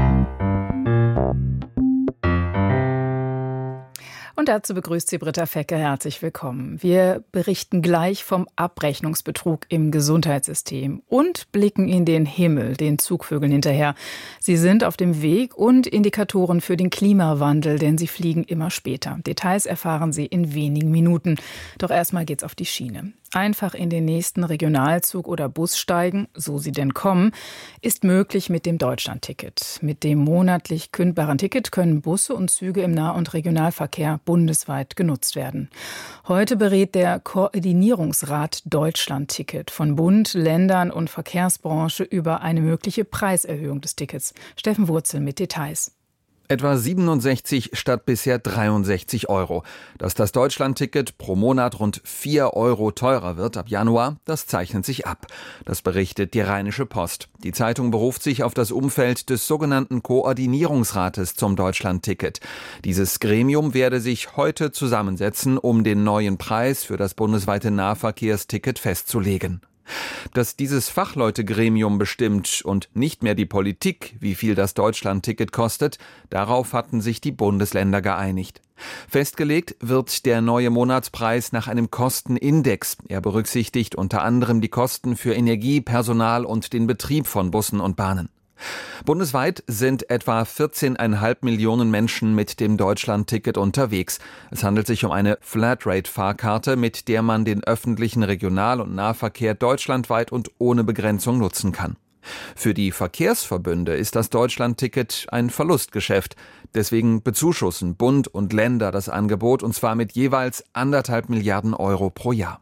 Und dazu begrüßt sie Britta Fecke. Herzlich willkommen. Wir berichten gleich vom Abrechnungsbetrug im Gesundheitssystem und blicken in den Himmel, den Zugvögeln hinterher. Sie sind auf dem Weg und Indikatoren für den Klimawandel, denn sie fliegen immer später. Details erfahren Sie in wenigen Minuten. Doch erstmal geht's auf die Schiene. Einfach in den nächsten Regionalzug oder Bus steigen, so sie denn kommen, ist möglich mit dem Deutschlandticket. Mit dem monatlich kündbaren Ticket können Busse und Züge im Nah- und Regionalverkehr bundesweit genutzt werden. Heute berät der Koordinierungsrat Deutschlandticket von Bund, Ländern und Verkehrsbranche über eine mögliche Preiserhöhung des Tickets. Steffen Wurzel mit Details.
Etwa siebenundsechzig statt bisher dreiundsechzig Euro. Dass das Deutschlandticket pro Monat rund vier Euro teurer wird ab Januar, das zeichnet sich ab. Das berichtet die Rheinische Post. Die Zeitung beruft sich auf das Umfeld des sogenannten Koordinierungsrates zum Deutschlandticket. Dieses Gremium werde sich heute zusammensetzen, um den neuen Preis für das bundesweite Nahverkehrsticket festzulegen. Dass dieses Fachleutegremium bestimmt und nicht mehr die Politik, wie viel das Deutschlandticket kostet, darauf hatten sich die Bundesländer geeinigt. Festgelegt wird der neue Monatspreis nach einem Kostenindex. Er berücksichtigt unter anderem die Kosten für Energie, Personal und den Betrieb von Bussen und Bahnen. Bundesweit sind etwa vierzehn Komma fünf Millionen Menschen mit dem Deutschlandticket unterwegs. Es handelt sich um eine Flatrate-Fahrkarte, mit der man den öffentlichen Regional- und Nahverkehr deutschlandweit und ohne Begrenzung nutzen kann. Für die Verkehrsverbünde ist das Deutschlandticket ein Verlustgeschäft. Deswegen bezuschussen Bund und Länder das Angebot, und zwar mit jeweils anderthalb Milliarden Euro pro Jahr.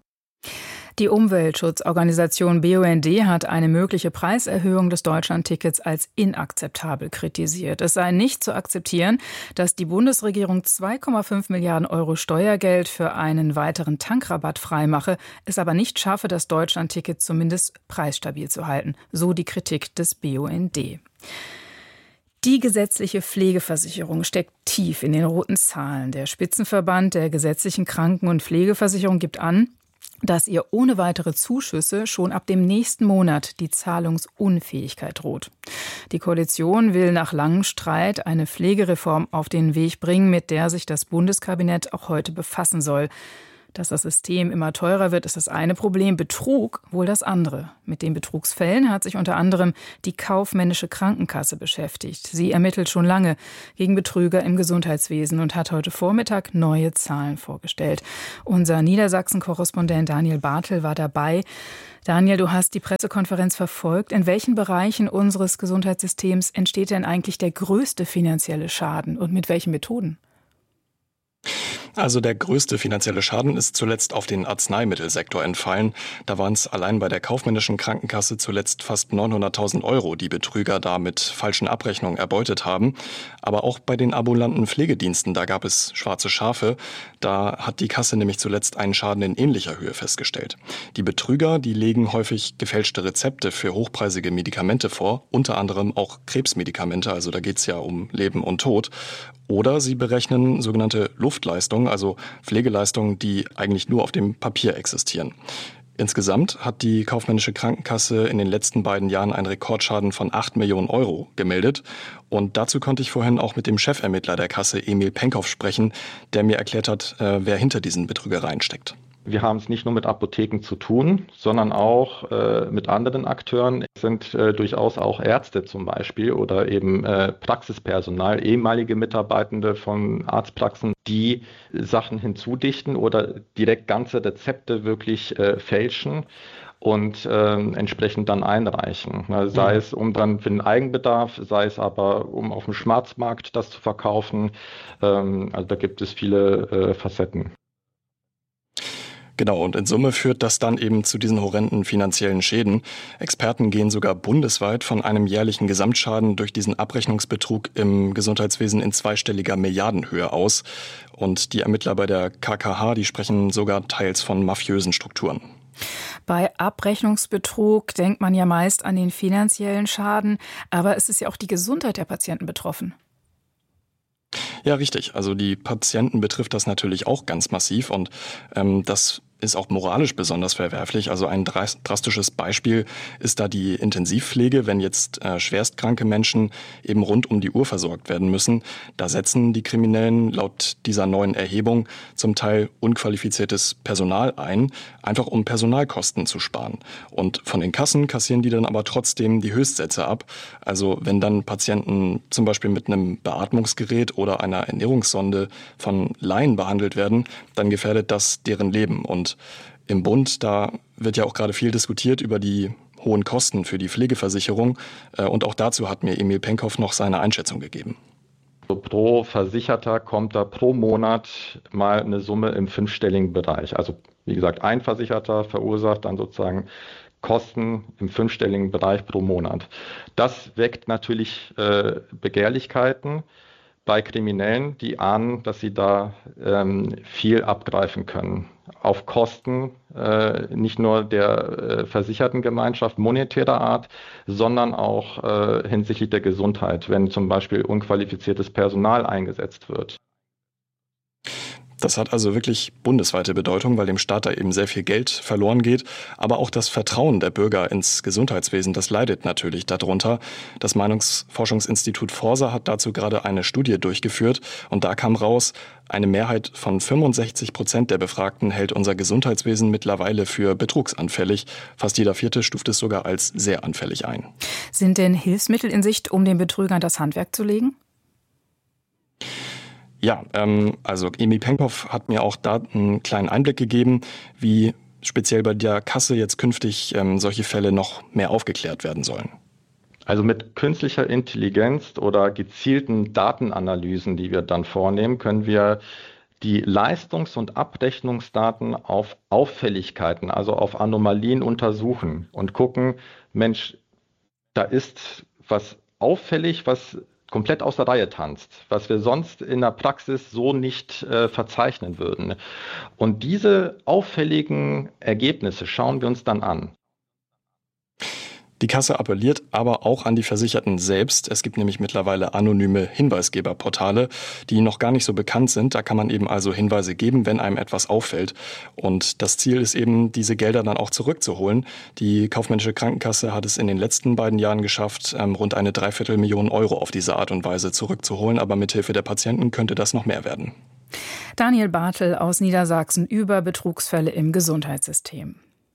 Die Umweltschutzorganisation B U N D hat eine mögliche Preiserhöhung des Deutschlandtickets als inakzeptabel kritisiert. Es sei nicht zu akzeptieren, dass die Bundesregierung zwei Komma fünf Milliarden Euro Steuergeld für einen weiteren Tankrabatt freimache, es aber nicht schaffe, das Deutschlandticket zumindest preisstabil zu halten. So die Kritik des B U N D. Die gesetzliche Pflegeversicherung steckt tief in den roten Zahlen. Der Spitzenverband der gesetzlichen Kranken- und Pflegeversicherung gibt an, dass ihr ohne weitere Zuschüsse schon ab dem nächsten Monat die Zahlungsunfähigkeit droht. Die Koalition will nach langem Streit eine Pflegereform auf den Weg bringen, mit der sich das Bundeskabinett auch heute befassen soll. Dass das System immer teurer wird, ist das eine Problem, Betrug wohl das andere. Mit den Betrugsfällen hat sich unter anderem die kaufmännische Krankenkasse beschäftigt. Sie ermittelt schon lange gegen Betrüger im Gesundheitswesen und hat heute Vormittag neue Zahlen vorgestellt. Unser Niedersachsen-Korrespondent Daniel Bartel war dabei. Daniel, du hast die Pressekonferenz verfolgt. In welchen Bereichen unseres Gesundheitssystems entsteht denn eigentlich der größte finanzielle Schaden und mit welchen Methoden?
Also der größte finanzielle Schaden ist zuletzt auf den Arzneimittelsektor entfallen. Da waren es allein bei der kaufmännischen Krankenkasse zuletzt fast neunhunderttausend Euro, die Betrüger da mit falschen Abrechnungen erbeutet haben. Aber auch bei den ambulanten Pflegediensten, da gab es schwarze Schafe. Da hat die Kasse nämlich zuletzt einen Schaden in ähnlicher Höhe festgestellt. Die Betrüger, die legen häufig gefälschte Rezepte für hochpreisige Medikamente vor, unter anderem auch Krebsmedikamente, also da geht es ja um Leben und Tod. Oder sie berechnen sogenannte Luftleistungen, also Pflegeleistungen, die eigentlich nur auf dem Papier existieren. Insgesamt hat die kaufmännische Krankenkasse in den letzten beiden Jahren einen Rekordschaden von acht Millionen Euro gemeldet. Und dazu konnte ich vorhin auch mit dem Chefermittler der Kasse, Emil Penkhoff, sprechen, der mir erklärt hat, wer hinter diesen Betrügereien steckt.
Wir haben es nicht nur mit Apotheken zu tun, sondern auch äh, mit anderen Akteuren. Es sind äh, durchaus auch Ärzte zum Beispiel oder eben äh, Praxispersonal, ehemalige Mitarbeitende von Arztpraxen, die Sachen hinzudichten oder direkt ganze Rezepte wirklich äh, fälschen und äh, entsprechend dann einreichen. Na, sei mhm. es um dann für den Eigenbedarf, sei es aber um auf dem Schwarzmarkt das zu verkaufen. Ähm, also da gibt es viele äh, Facetten.
Genau, und in Summe führt das dann eben zu diesen horrenden finanziellen Schäden. Experten gehen sogar bundesweit von einem jährlichen Gesamtschaden durch diesen Abrechnungsbetrug im Gesundheitswesen in zweistelliger Milliardenhöhe aus. Und die Ermittler bei der K K H, die sprechen sogar teils von mafiösen Strukturen.
Bei Abrechnungsbetrug denkt man ja meist an den finanziellen Schaden, aber es ist ja auch die Gesundheit der Patienten betroffen.
Ja, richtig. Also die Patienten betrifft das natürlich auch ganz massiv und ähm, das ist auch moralisch besonders verwerflich. Also ein drastisches Beispiel ist da die Intensivpflege, wenn jetzt äh, schwerstkranke Menschen eben rund um die Uhr versorgt werden müssen. Da setzen die Kriminellen laut dieser neuen Erhebung zum Teil unqualifiziertes Personal ein, einfach um Personalkosten zu sparen. Und von den Kassen kassieren die dann aber trotzdem die Höchstsätze ab. Also wenn dann Patienten zum Beispiel mit einem Beatmungsgerät oder einer Ernährungssonde von Laien behandelt werden, dann gefährdet das deren Leben. Und Und im Bund, da wird ja auch gerade viel diskutiert über die hohen Kosten für die Pflegeversicherung. Und auch dazu hat mir Emil Penkhoff noch seine Einschätzung gegeben.
So pro Versicherter kommt da pro Monat mal eine Summe im fünfstelligen Bereich. Also wie gesagt, ein Versicherter verursacht dann sozusagen Kosten im fünfstelligen Bereich pro Monat. Das weckt natürlich äh, Begehrlichkeiten bei Kriminellen, die ahnen, dass sie da ähm, viel abgreifen können. Auf Kosten äh, nicht nur der äh, versicherten Gemeinschaft monetärer Art, sondern auch äh, hinsichtlich der Gesundheit, wenn zum Beispiel unqualifiziertes Personal eingesetzt wird.
Das hat also wirklich bundesweite Bedeutung, weil dem Staat da eben sehr viel Geld verloren geht. Aber auch das Vertrauen der Bürger ins Gesundheitswesen, das leidet natürlich darunter. Das Meinungsforschungsinstitut Forsa hat dazu gerade eine Studie durchgeführt. Und da kam raus, eine Mehrheit von fünfundsechzig Prozent der Befragten hält unser Gesundheitswesen mittlerweile für betrugsanfällig. Fast jeder Vierte stuft es sogar als sehr anfällig ein.
Sind denn Hilfsmittel in Sicht, um den Betrügern das Handwerk zu legen?
Ja, ähm, also Emil Penkhoff hat mir auch da einen kleinen Einblick gegeben, wie speziell bei der Kasse jetzt künftig ähm, solche Fälle noch mehr aufgeklärt werden sollen.
Also mit künstlicher Intelligenz oder gezielten Datenanalysen, die wir dann vornehmen, können wir die Leistungs- und Abrechnungsdaten auf Auffälligkeiten, also auf Anomalien untersuchen und gucken, Mensch, da ist was auffällig, was komplett aus der Reihe tanzt, was wir sonst in der Praxis so nicht äh, verzeichnen würden. Und diese auffälligen Ergebnisse schauen wir uns dann an.
Die Kasse appelliert aber auch an die Versicherten selbst. Es gibt nämlich mittlerweile anonyme Hinweisgeberportale, die noch gar nicht so bekannt sind. Da kann man eben also Hinweise geben, wenn einem etwas auffällt. Und das Ziel ist eben, diese Gelder dann auch zurückzuholen. Die kaufmännische Krankenkasse hat es in den letzten beiden Jahren geschafft, rund eine Dreiviertelmillion Euro auf diese Art und Weise zurückzuholen. Aber mithilfe der Patienten könnte das noch mehr werden.
Daniel Bartel aus Niedersachsen über Betrugsfälle im Gesundheitssystem.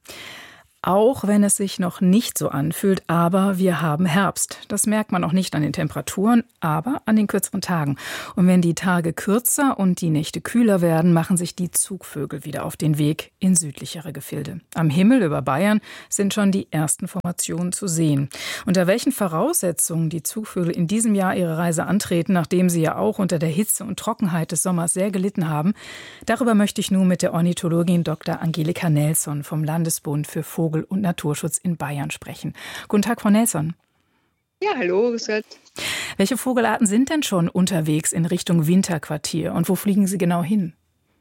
Auch wenn es sich noch nicht so anfühlt, aber wir haben Herbst. Das merkt man auch nicht an den Temperaturen, aber an den kürzeren Tagen. Und wenn die Tage kürzer und die Nächte kühler werden, machen sich die Zugvögel wieder auf den Weg in südlichere Gefilde. Am Himmel über Bayern sind schon die ersten Formationen zu sehen. Unter welchen Voraussetzungen die Zugvögel in diesem Jahr ihre Reise antreten, nachdem sie ja auch unter der Hitze und Trockenheit des Sommers sehr gelitten haben, darüber möchte ich nun mit der Ornithologin Doktor Angelika Nelson vom Landesbund für Vogel- und Naturschutz in Bayern sprechen. Guten Tag, Frau Nelson.
Ja, hallo, grüß Gott.
Welche Vogelarten sind denn schon unterwegs in Richtung Winterquartier und wo fliegen sie genau hin?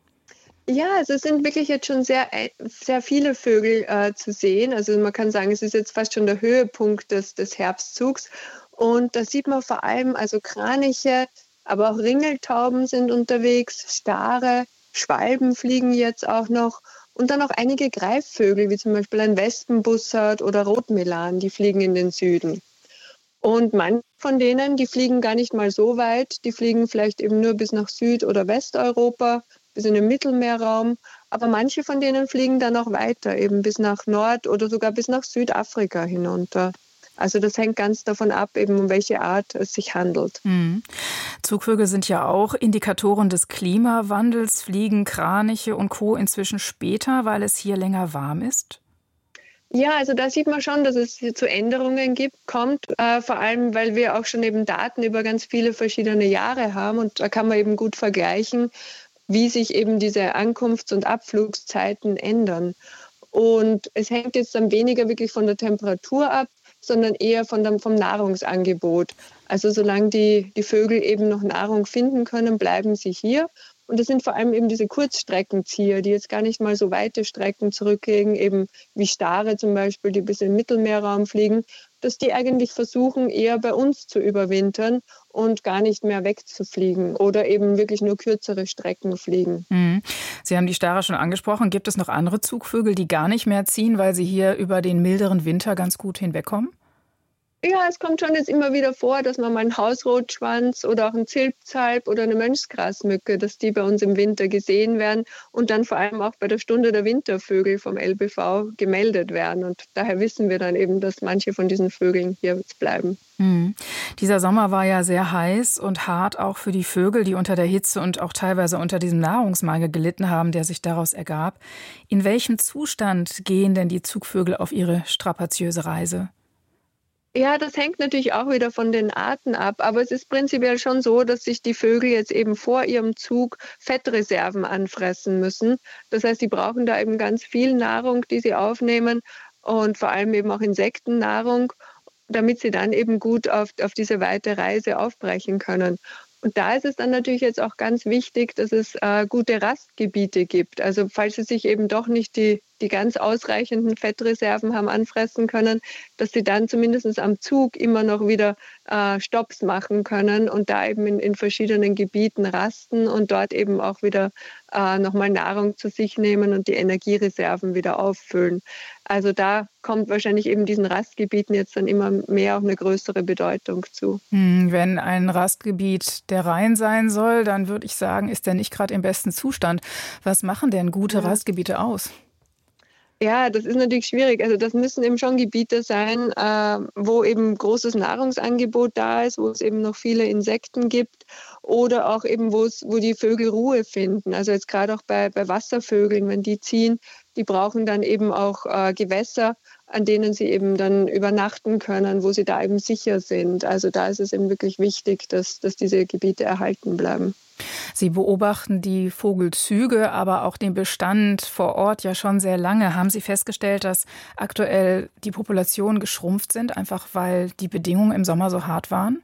Ja, also es sind wirklich jetzt schon sehr, sehr viele Vögel äh, zu sehen. Also man kann sagen, es ist jetzt fast schon der Höhepunkt des, des Herbstzugs. Und da sieht man vor allem also Kraniche, aber auch Ringeltauben sind unterwegs, Stare, Schwalben fliegen jetzt auch noch. Und dann auch einige Greifvögel, wie zum Beispiel ein Wespenbussard oder Rotmelan, die fliegen in den Süden. Und manche von denen, die fliegen gar nicht mal so weit, die fliegen vielleicht eben nur bis nach Süd- oder Westeuropa, bis in den Mittelmeerraum. Aber manche von denen fliegen dann auch weiter, eben bis nach Nord- oder sogar bis nach Südafrika hinunter. Also das hängt ganz davon ab, eben um welche Art es sich handelt.
Mhm. Zugvögel sind ja auch Indikatoren des Klimawandels. Fliegen Kraniche und Co. inzwischen später, weil es hier länger warm ist?
Ja, also da sieht man schon, dass es hier zu Änderungen gibt, kommt, äh, vor allem, weil wir auch schon eben Daten über ganz viele verschiedene Jahre haben und da kann man eben gut vergleichen, wie sich eben diese Ankunfts- und Abflugszeiten ändern. Und es hängt jetzt dann weniger wirklich von der Temperatur ab, sondern eher von dem, vom Nahrungsangebot. Also solange die, die Vögel eben noch Nahrung finden können, bleiben sie hier. Und das sind vor allem eben diese Kurzstreckenzieher, die jetzt gar nicht mal so weite Strecken zurücklegen, eben wie Stare zum Beispiel, die bis in den Mittelmeerraum fliegen, dass die eigentlich versuchen, eher bei uns zu überwintern und gar nicht mehr wegzufliegen oder eben wirklich nur kürzere Strecken fliegen.
Mhm. Sie haben die Stare schon angesprochen. Gibt es noch andere Zugvögel, die gar nicht mehr ziehen, weil sie hier über den milderen Winter ganz gut hinwegkommen?
Ja, es kommt schon jetzt immer wieder vor, dass man mal einen Hausrotschwanz oder auch einen Zilpzalp oder eine Mönchsgrasmücke, dass die bei uns im Winter gesehen werden und dann vor allem auch bei der Stunde der Wintervögel vom L B V gemeldet werden. Und daher wissen wir dann eben, dass manche von diesen Vögeln hier jetzt bleiben.
Mhm. Dieser Sommer war ja sehr heiß und hart auch für die Vögel, die unter der Hitze und auch teilweise unter diesem Nahrungsmangel gelitten haben, der sich daraus ergab. In welchem Zustand gehen denn die Zugvögel auf ihre strapaziöse Reise?
Ja, das hängt natürlich auch wieder von den Arten ab, aber es ist prinzipiell schon so, dass sich die Vögel jetzt eben vor ihrem Zug Fettreserven anfressen müssen. Das heißt, sie brauchen da eben ganz viel Nahrung, die sie aufnehmen und vor allem eben auch Insektennahrung, damit sie dann eben gut auf, auf diese weite Reise aufbrechen können. Und da ist es dann natürlich jetzt auch ganz wichtig, dass es äh, gute Rastgebiete gibt. Also falls sie sich eben doch nicht die, die ganz ausreichenden Fettreserven haben anfressen können, dass sie dann zumindest am Zug immer noch wieder äh, Stopps machen können und da eben in, in verschiedenen Gebieten rasten und dort eben auch wieder äh, nochmal Nahrung zu sich nehmen und die Energiereserven wieder auffüllen. Also da kommt wahrscheinlich eben diesen Rastgebieten jetzt dann immer mehr auch eine größere Bedeutung zu.
Hm, wenn ein Rastgebiet der Rhein sein soll, dann würde ich sagen, ist der nicht gerade im besten Zustand. Was machen denn gute ja. Rastgebiete aus?
Ja, das ist natürlich schwierig. Also das müssen eben schon Gebiete sein, äh, wo eben großes Nahrungsangebot da ist, wo es eben noch viele Insekten gibt oder auch eben, wo es, wo die Vögel Ruhe finden. Also jetzt gerade auch bei, bei Wasservögeln, wenn die ziehen, die brauchen dann eben auch äh, Gewässer, an denen sie eben dann übernachten können, wo sie da eben sicher sind. Also da ist es eben wirklich wichtig, dass, dass diese Gebiete erhalten bleiben.
Sie beobachten die Vogelzüge, aber auch den Bestand vor Ort ja schon sehr lange. Haben Sie festgestellt, dass aktuell die Populationen geschrumpft sind, einfach weil die Bedingungen im Sommer so hart waren?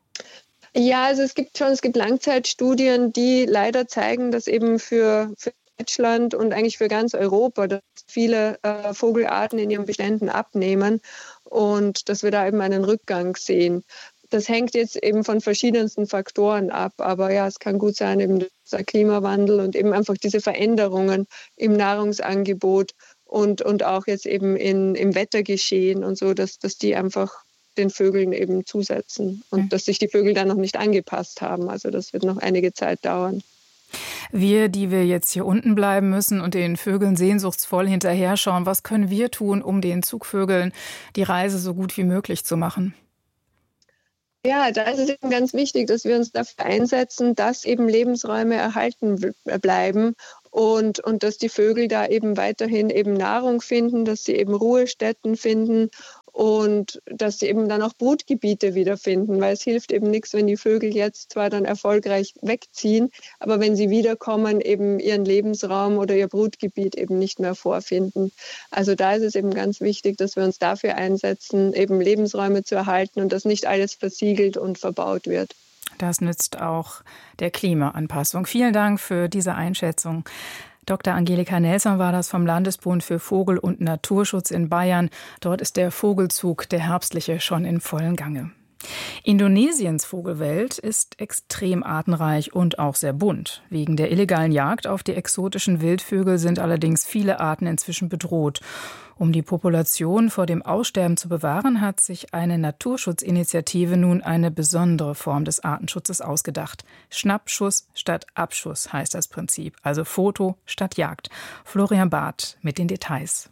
Ja, also es gibt schon, es gibt Langzeitstudien, die leider zeigen, dass eben für, für Deutschland und eigentlich für ganz Europa, dass viele äh, Vogelarten in ihren Beständen abnehmen und dass wir da eben einen Rückgang sehen. Das hängt jetzt eben von verschiedensten Faktoren ab, aber ja, es kann gut sein, eben der Klimawandel und eben einfach diese Veränderungen im Nahrungsangebot und, und auch jetzt eben in, im Wettergeschehen und so, dass, dass die einfach den Vögeln eben zusetzen und mhm. dass sich die Vögel dann noch nicht angepasst haben. Also das wird noch einige Zeit dauern.
Wir, die wir jetzt hier unten bleiben müssen und den Vögeln sehnsuchtsvoll hinterher schauen, was können wir tun, um den Zugvögeln die Reise so gut wie möglich zu machen?
Ja, da ist es eben ganz wichtig, dass wir uns dafür einsetzen, dass eben Lebensräume erhalten bleiben und, und dass die Vögel da eben weiterhin eben Nahrung finden, dass sie eben Ruhestätten finden und dass sie eben dann auch Brutgebiete wiederfinden, weil es hilft eben nichts, wenn die Vögel jetzt zwar dann erfolgreich wegziehen, aber wenn sie wiederkommen, eben ihren Lebensraum oder ihr Brutgebiet eben nicht mehr vorfinden. Also da ist es eben ganz wichtig, dass wir uns dafür einsetzen, eben Lebensräume zu erhalten und dass nicht alles versiegelt und verbaut wird.
Das nützt auch der Klimaanpassung. Vielen Dank für diese Einschätzung. Doktor Angelika Nelson war das vom Landesbund für Vogel- und Naturschutz in Bayern. Dort ist der Vogelzug, der herbstliche, schon in vollem Gange. Indonesiens Vogelwelt ist extrem artenreich und auch sehr bunt. Wegen der illegalen Jagd auf die exotischen Wildvögel sind allerdings viele Arten inzwischen bedroht. Um die Population vor dem Aussterben zu bewahren, hat sich eine Naturschutzinitiative nun eine besondere Form des Artenschutzes ausgedacht. Schnappschuss statt Abschuss heißt das Prinzip, also Foto statt Jagd. Florian Barth mit den Details.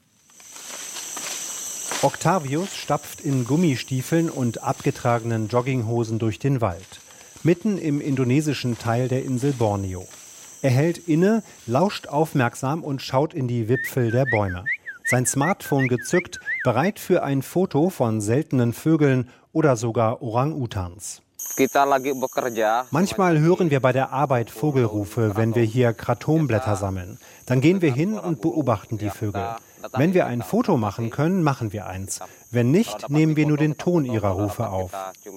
Octavius stapft in Gummistiefeln und abgetragenen Jogginghosen durch den Wald, mitten im indonesischen Teil der Insel Borneo. Er hält inne, lauscht aufmerksam und schaut in die Wipfel der Bäume. Sein Smartphone gezückt, bereit für ein Foto von seltenen Vögeln oder sogar Orang-Utans. Manchmal hören wir bei der Arbeit Vogelrufe, wenn wir hier Kratomblätter sammeln. Dann gehen wir hin und beobachten die Vögel. Wenn wir ein Foto machen können, machen wir eins. Wenn nicht, nehmen wir nur den Ton ihrer Rufe auf.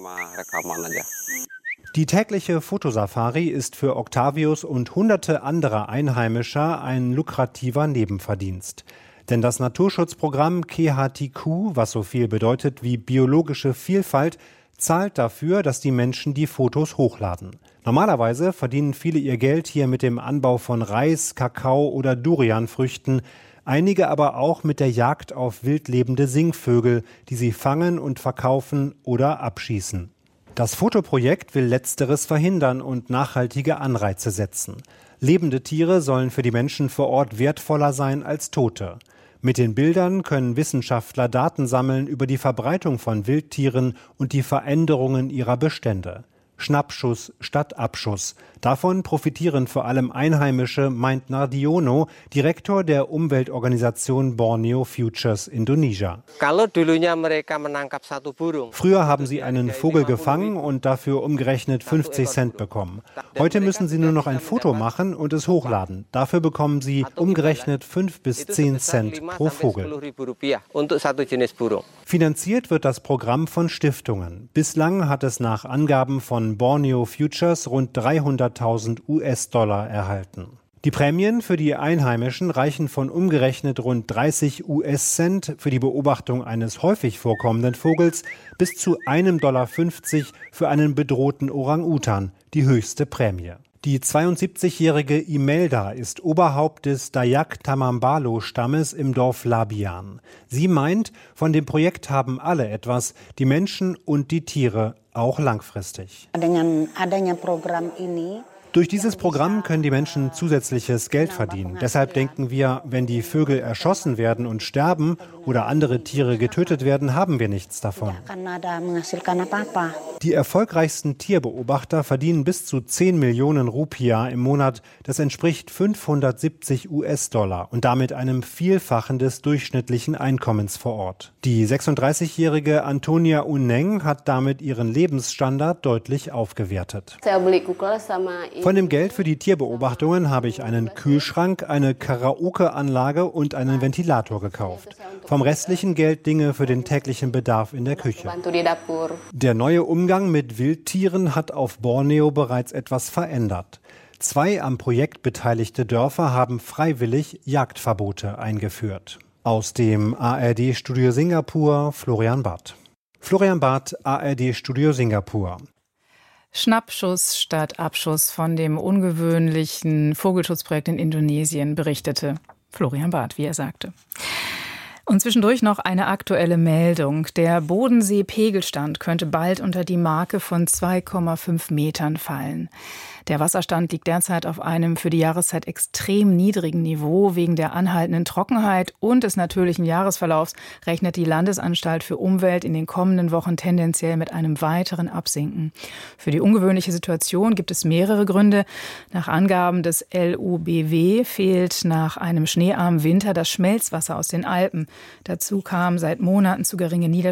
Die tägliche Fotosafari ist für Octavius und hunderte anderer Einheimischer ein lukrativer Nebenverdienst. Denn das Naturschutzprogramm K H T Q, was so viel bedeutet wie biologische Vielfalt, zahlt dafür, dass die Menschen die Fotos hochladen. Normalerweise verdienen viele ihr Geld hier mit dem Anbau von Reis, Kakao oder Durianfrüchten, einige aber auch mit der Jagd auf wildlebende Singvögel, die sie fangen und verkaufen oder abschießen. Das Fotoprojekt will Letzteres verhindern und nachhaltige Anreize setzen. Lebende Tiere sollen für die Menschen vor Ort wertvoller sein als tote. Mit den Bildern können Wissenschaftler Daten sammeln über die Verbreitung von Wildtieren und die Veränderungen ihrer Bestände. Schnappschuss statt Abschuss. Davon profitieren vor allem Einheimische, meint Nardiono, Direktor der Umweltorganisation Borneo Futures Indonesia. Früher haben sie einen Vogel gefangen und dafür umgerechnet fünfzig Cent bekommen. Heute müssen sie nur noch ein Foto machen und es hochladen. Dafür bekommen sie umgerechnet fünf bis zehn Cent pro Vogel. Finanziert wird das Programm von Stiftungen. Bislang hat es nach Angaben von Borneo Futures rund dreihunderttausend U S-Dollar erhalten. Die Prämien für die Einheimischen reichen von umgerechnet rund dreißig U S-Cent für die Beobachtung eines häufig vorkommenden Vogels bis zu einem Dollar fünfzig für einen bedrohten Orang-Utan, die höchste Prämie. Die zweiundsiebzigjährige Imelda ist Oberhaupt des Dayak Tamambalo-Stammes im Dorf Labian. Sie meint, von dem Projekt haben alle etwas, die Menschen und die Tiere, auch langfristig. Durch dieses Programm können die Menschen zusätzliches Geld verdienen. Deshalb denken wir, wenn die Vögel erschossen werden und sterben oder andere Tiere getötet werden, haben wir nichts davon. Die erfolgreichsten Tierbeobachter verdienen bis zu zehn Millionen Rupiah im Monat. Das entspricht fünfhundertsiebzig U S-Dollar und damit einem Vielfachen des durchschnittlichen Einkommens vor Ort. Die sechsunddreißigjährige Antonia Uneng hat damit ihren Lebensstandard deutlich aufgewertet. Von dem Geld für die Tierbeobachtungen habe ich einen Kühlschrank, eine Karaoke-Anlage und einen Ventilator gekauft. Vom restlichen Geld Dinge für den täglichen Bedarf in der Küche. Der neue Umgang mit Wildtieren hat auf Borneo bereits etwas verändert. Zwei am Projekt beteiligte Dörfer haben freiwillig Jagdverbote eingeführt. Aus dem A R D-Studio Singapur, Florian Barth. Florian Barth, A R D-Studio Singapur.
Schnappschuss statt Abschuss von dem ungewöhnlichen Vogelschutzprojekt in Indonesien berichtete Florian Barth, wie er sagte. Und zwischendurch noch eine aktuelle Meldung. Der Bodensee-Pegelstand könnte bald unter die Marke von zwei Komma fünf Metern fallen. Der Wasserstand liegt derzeit auf einem für die Jahreszeit extrem niedrigen Niveau. Wegen der anhaltenden Trockenheit und des natürlichen Jahresverlaufs rechnet die Landesanstalt für Umwelt in den kommenden Wochen tendenziell mit einem weiteren Absinken. Für die ungewöhnliche Situation gibt es mehrere Gründe. Nach Angaben des L U B W fehlt nach einem schneearmen Winter das Schmelzwasser aus den Alpen. Dazu kamen seit Monaten zu geringe Niederschläge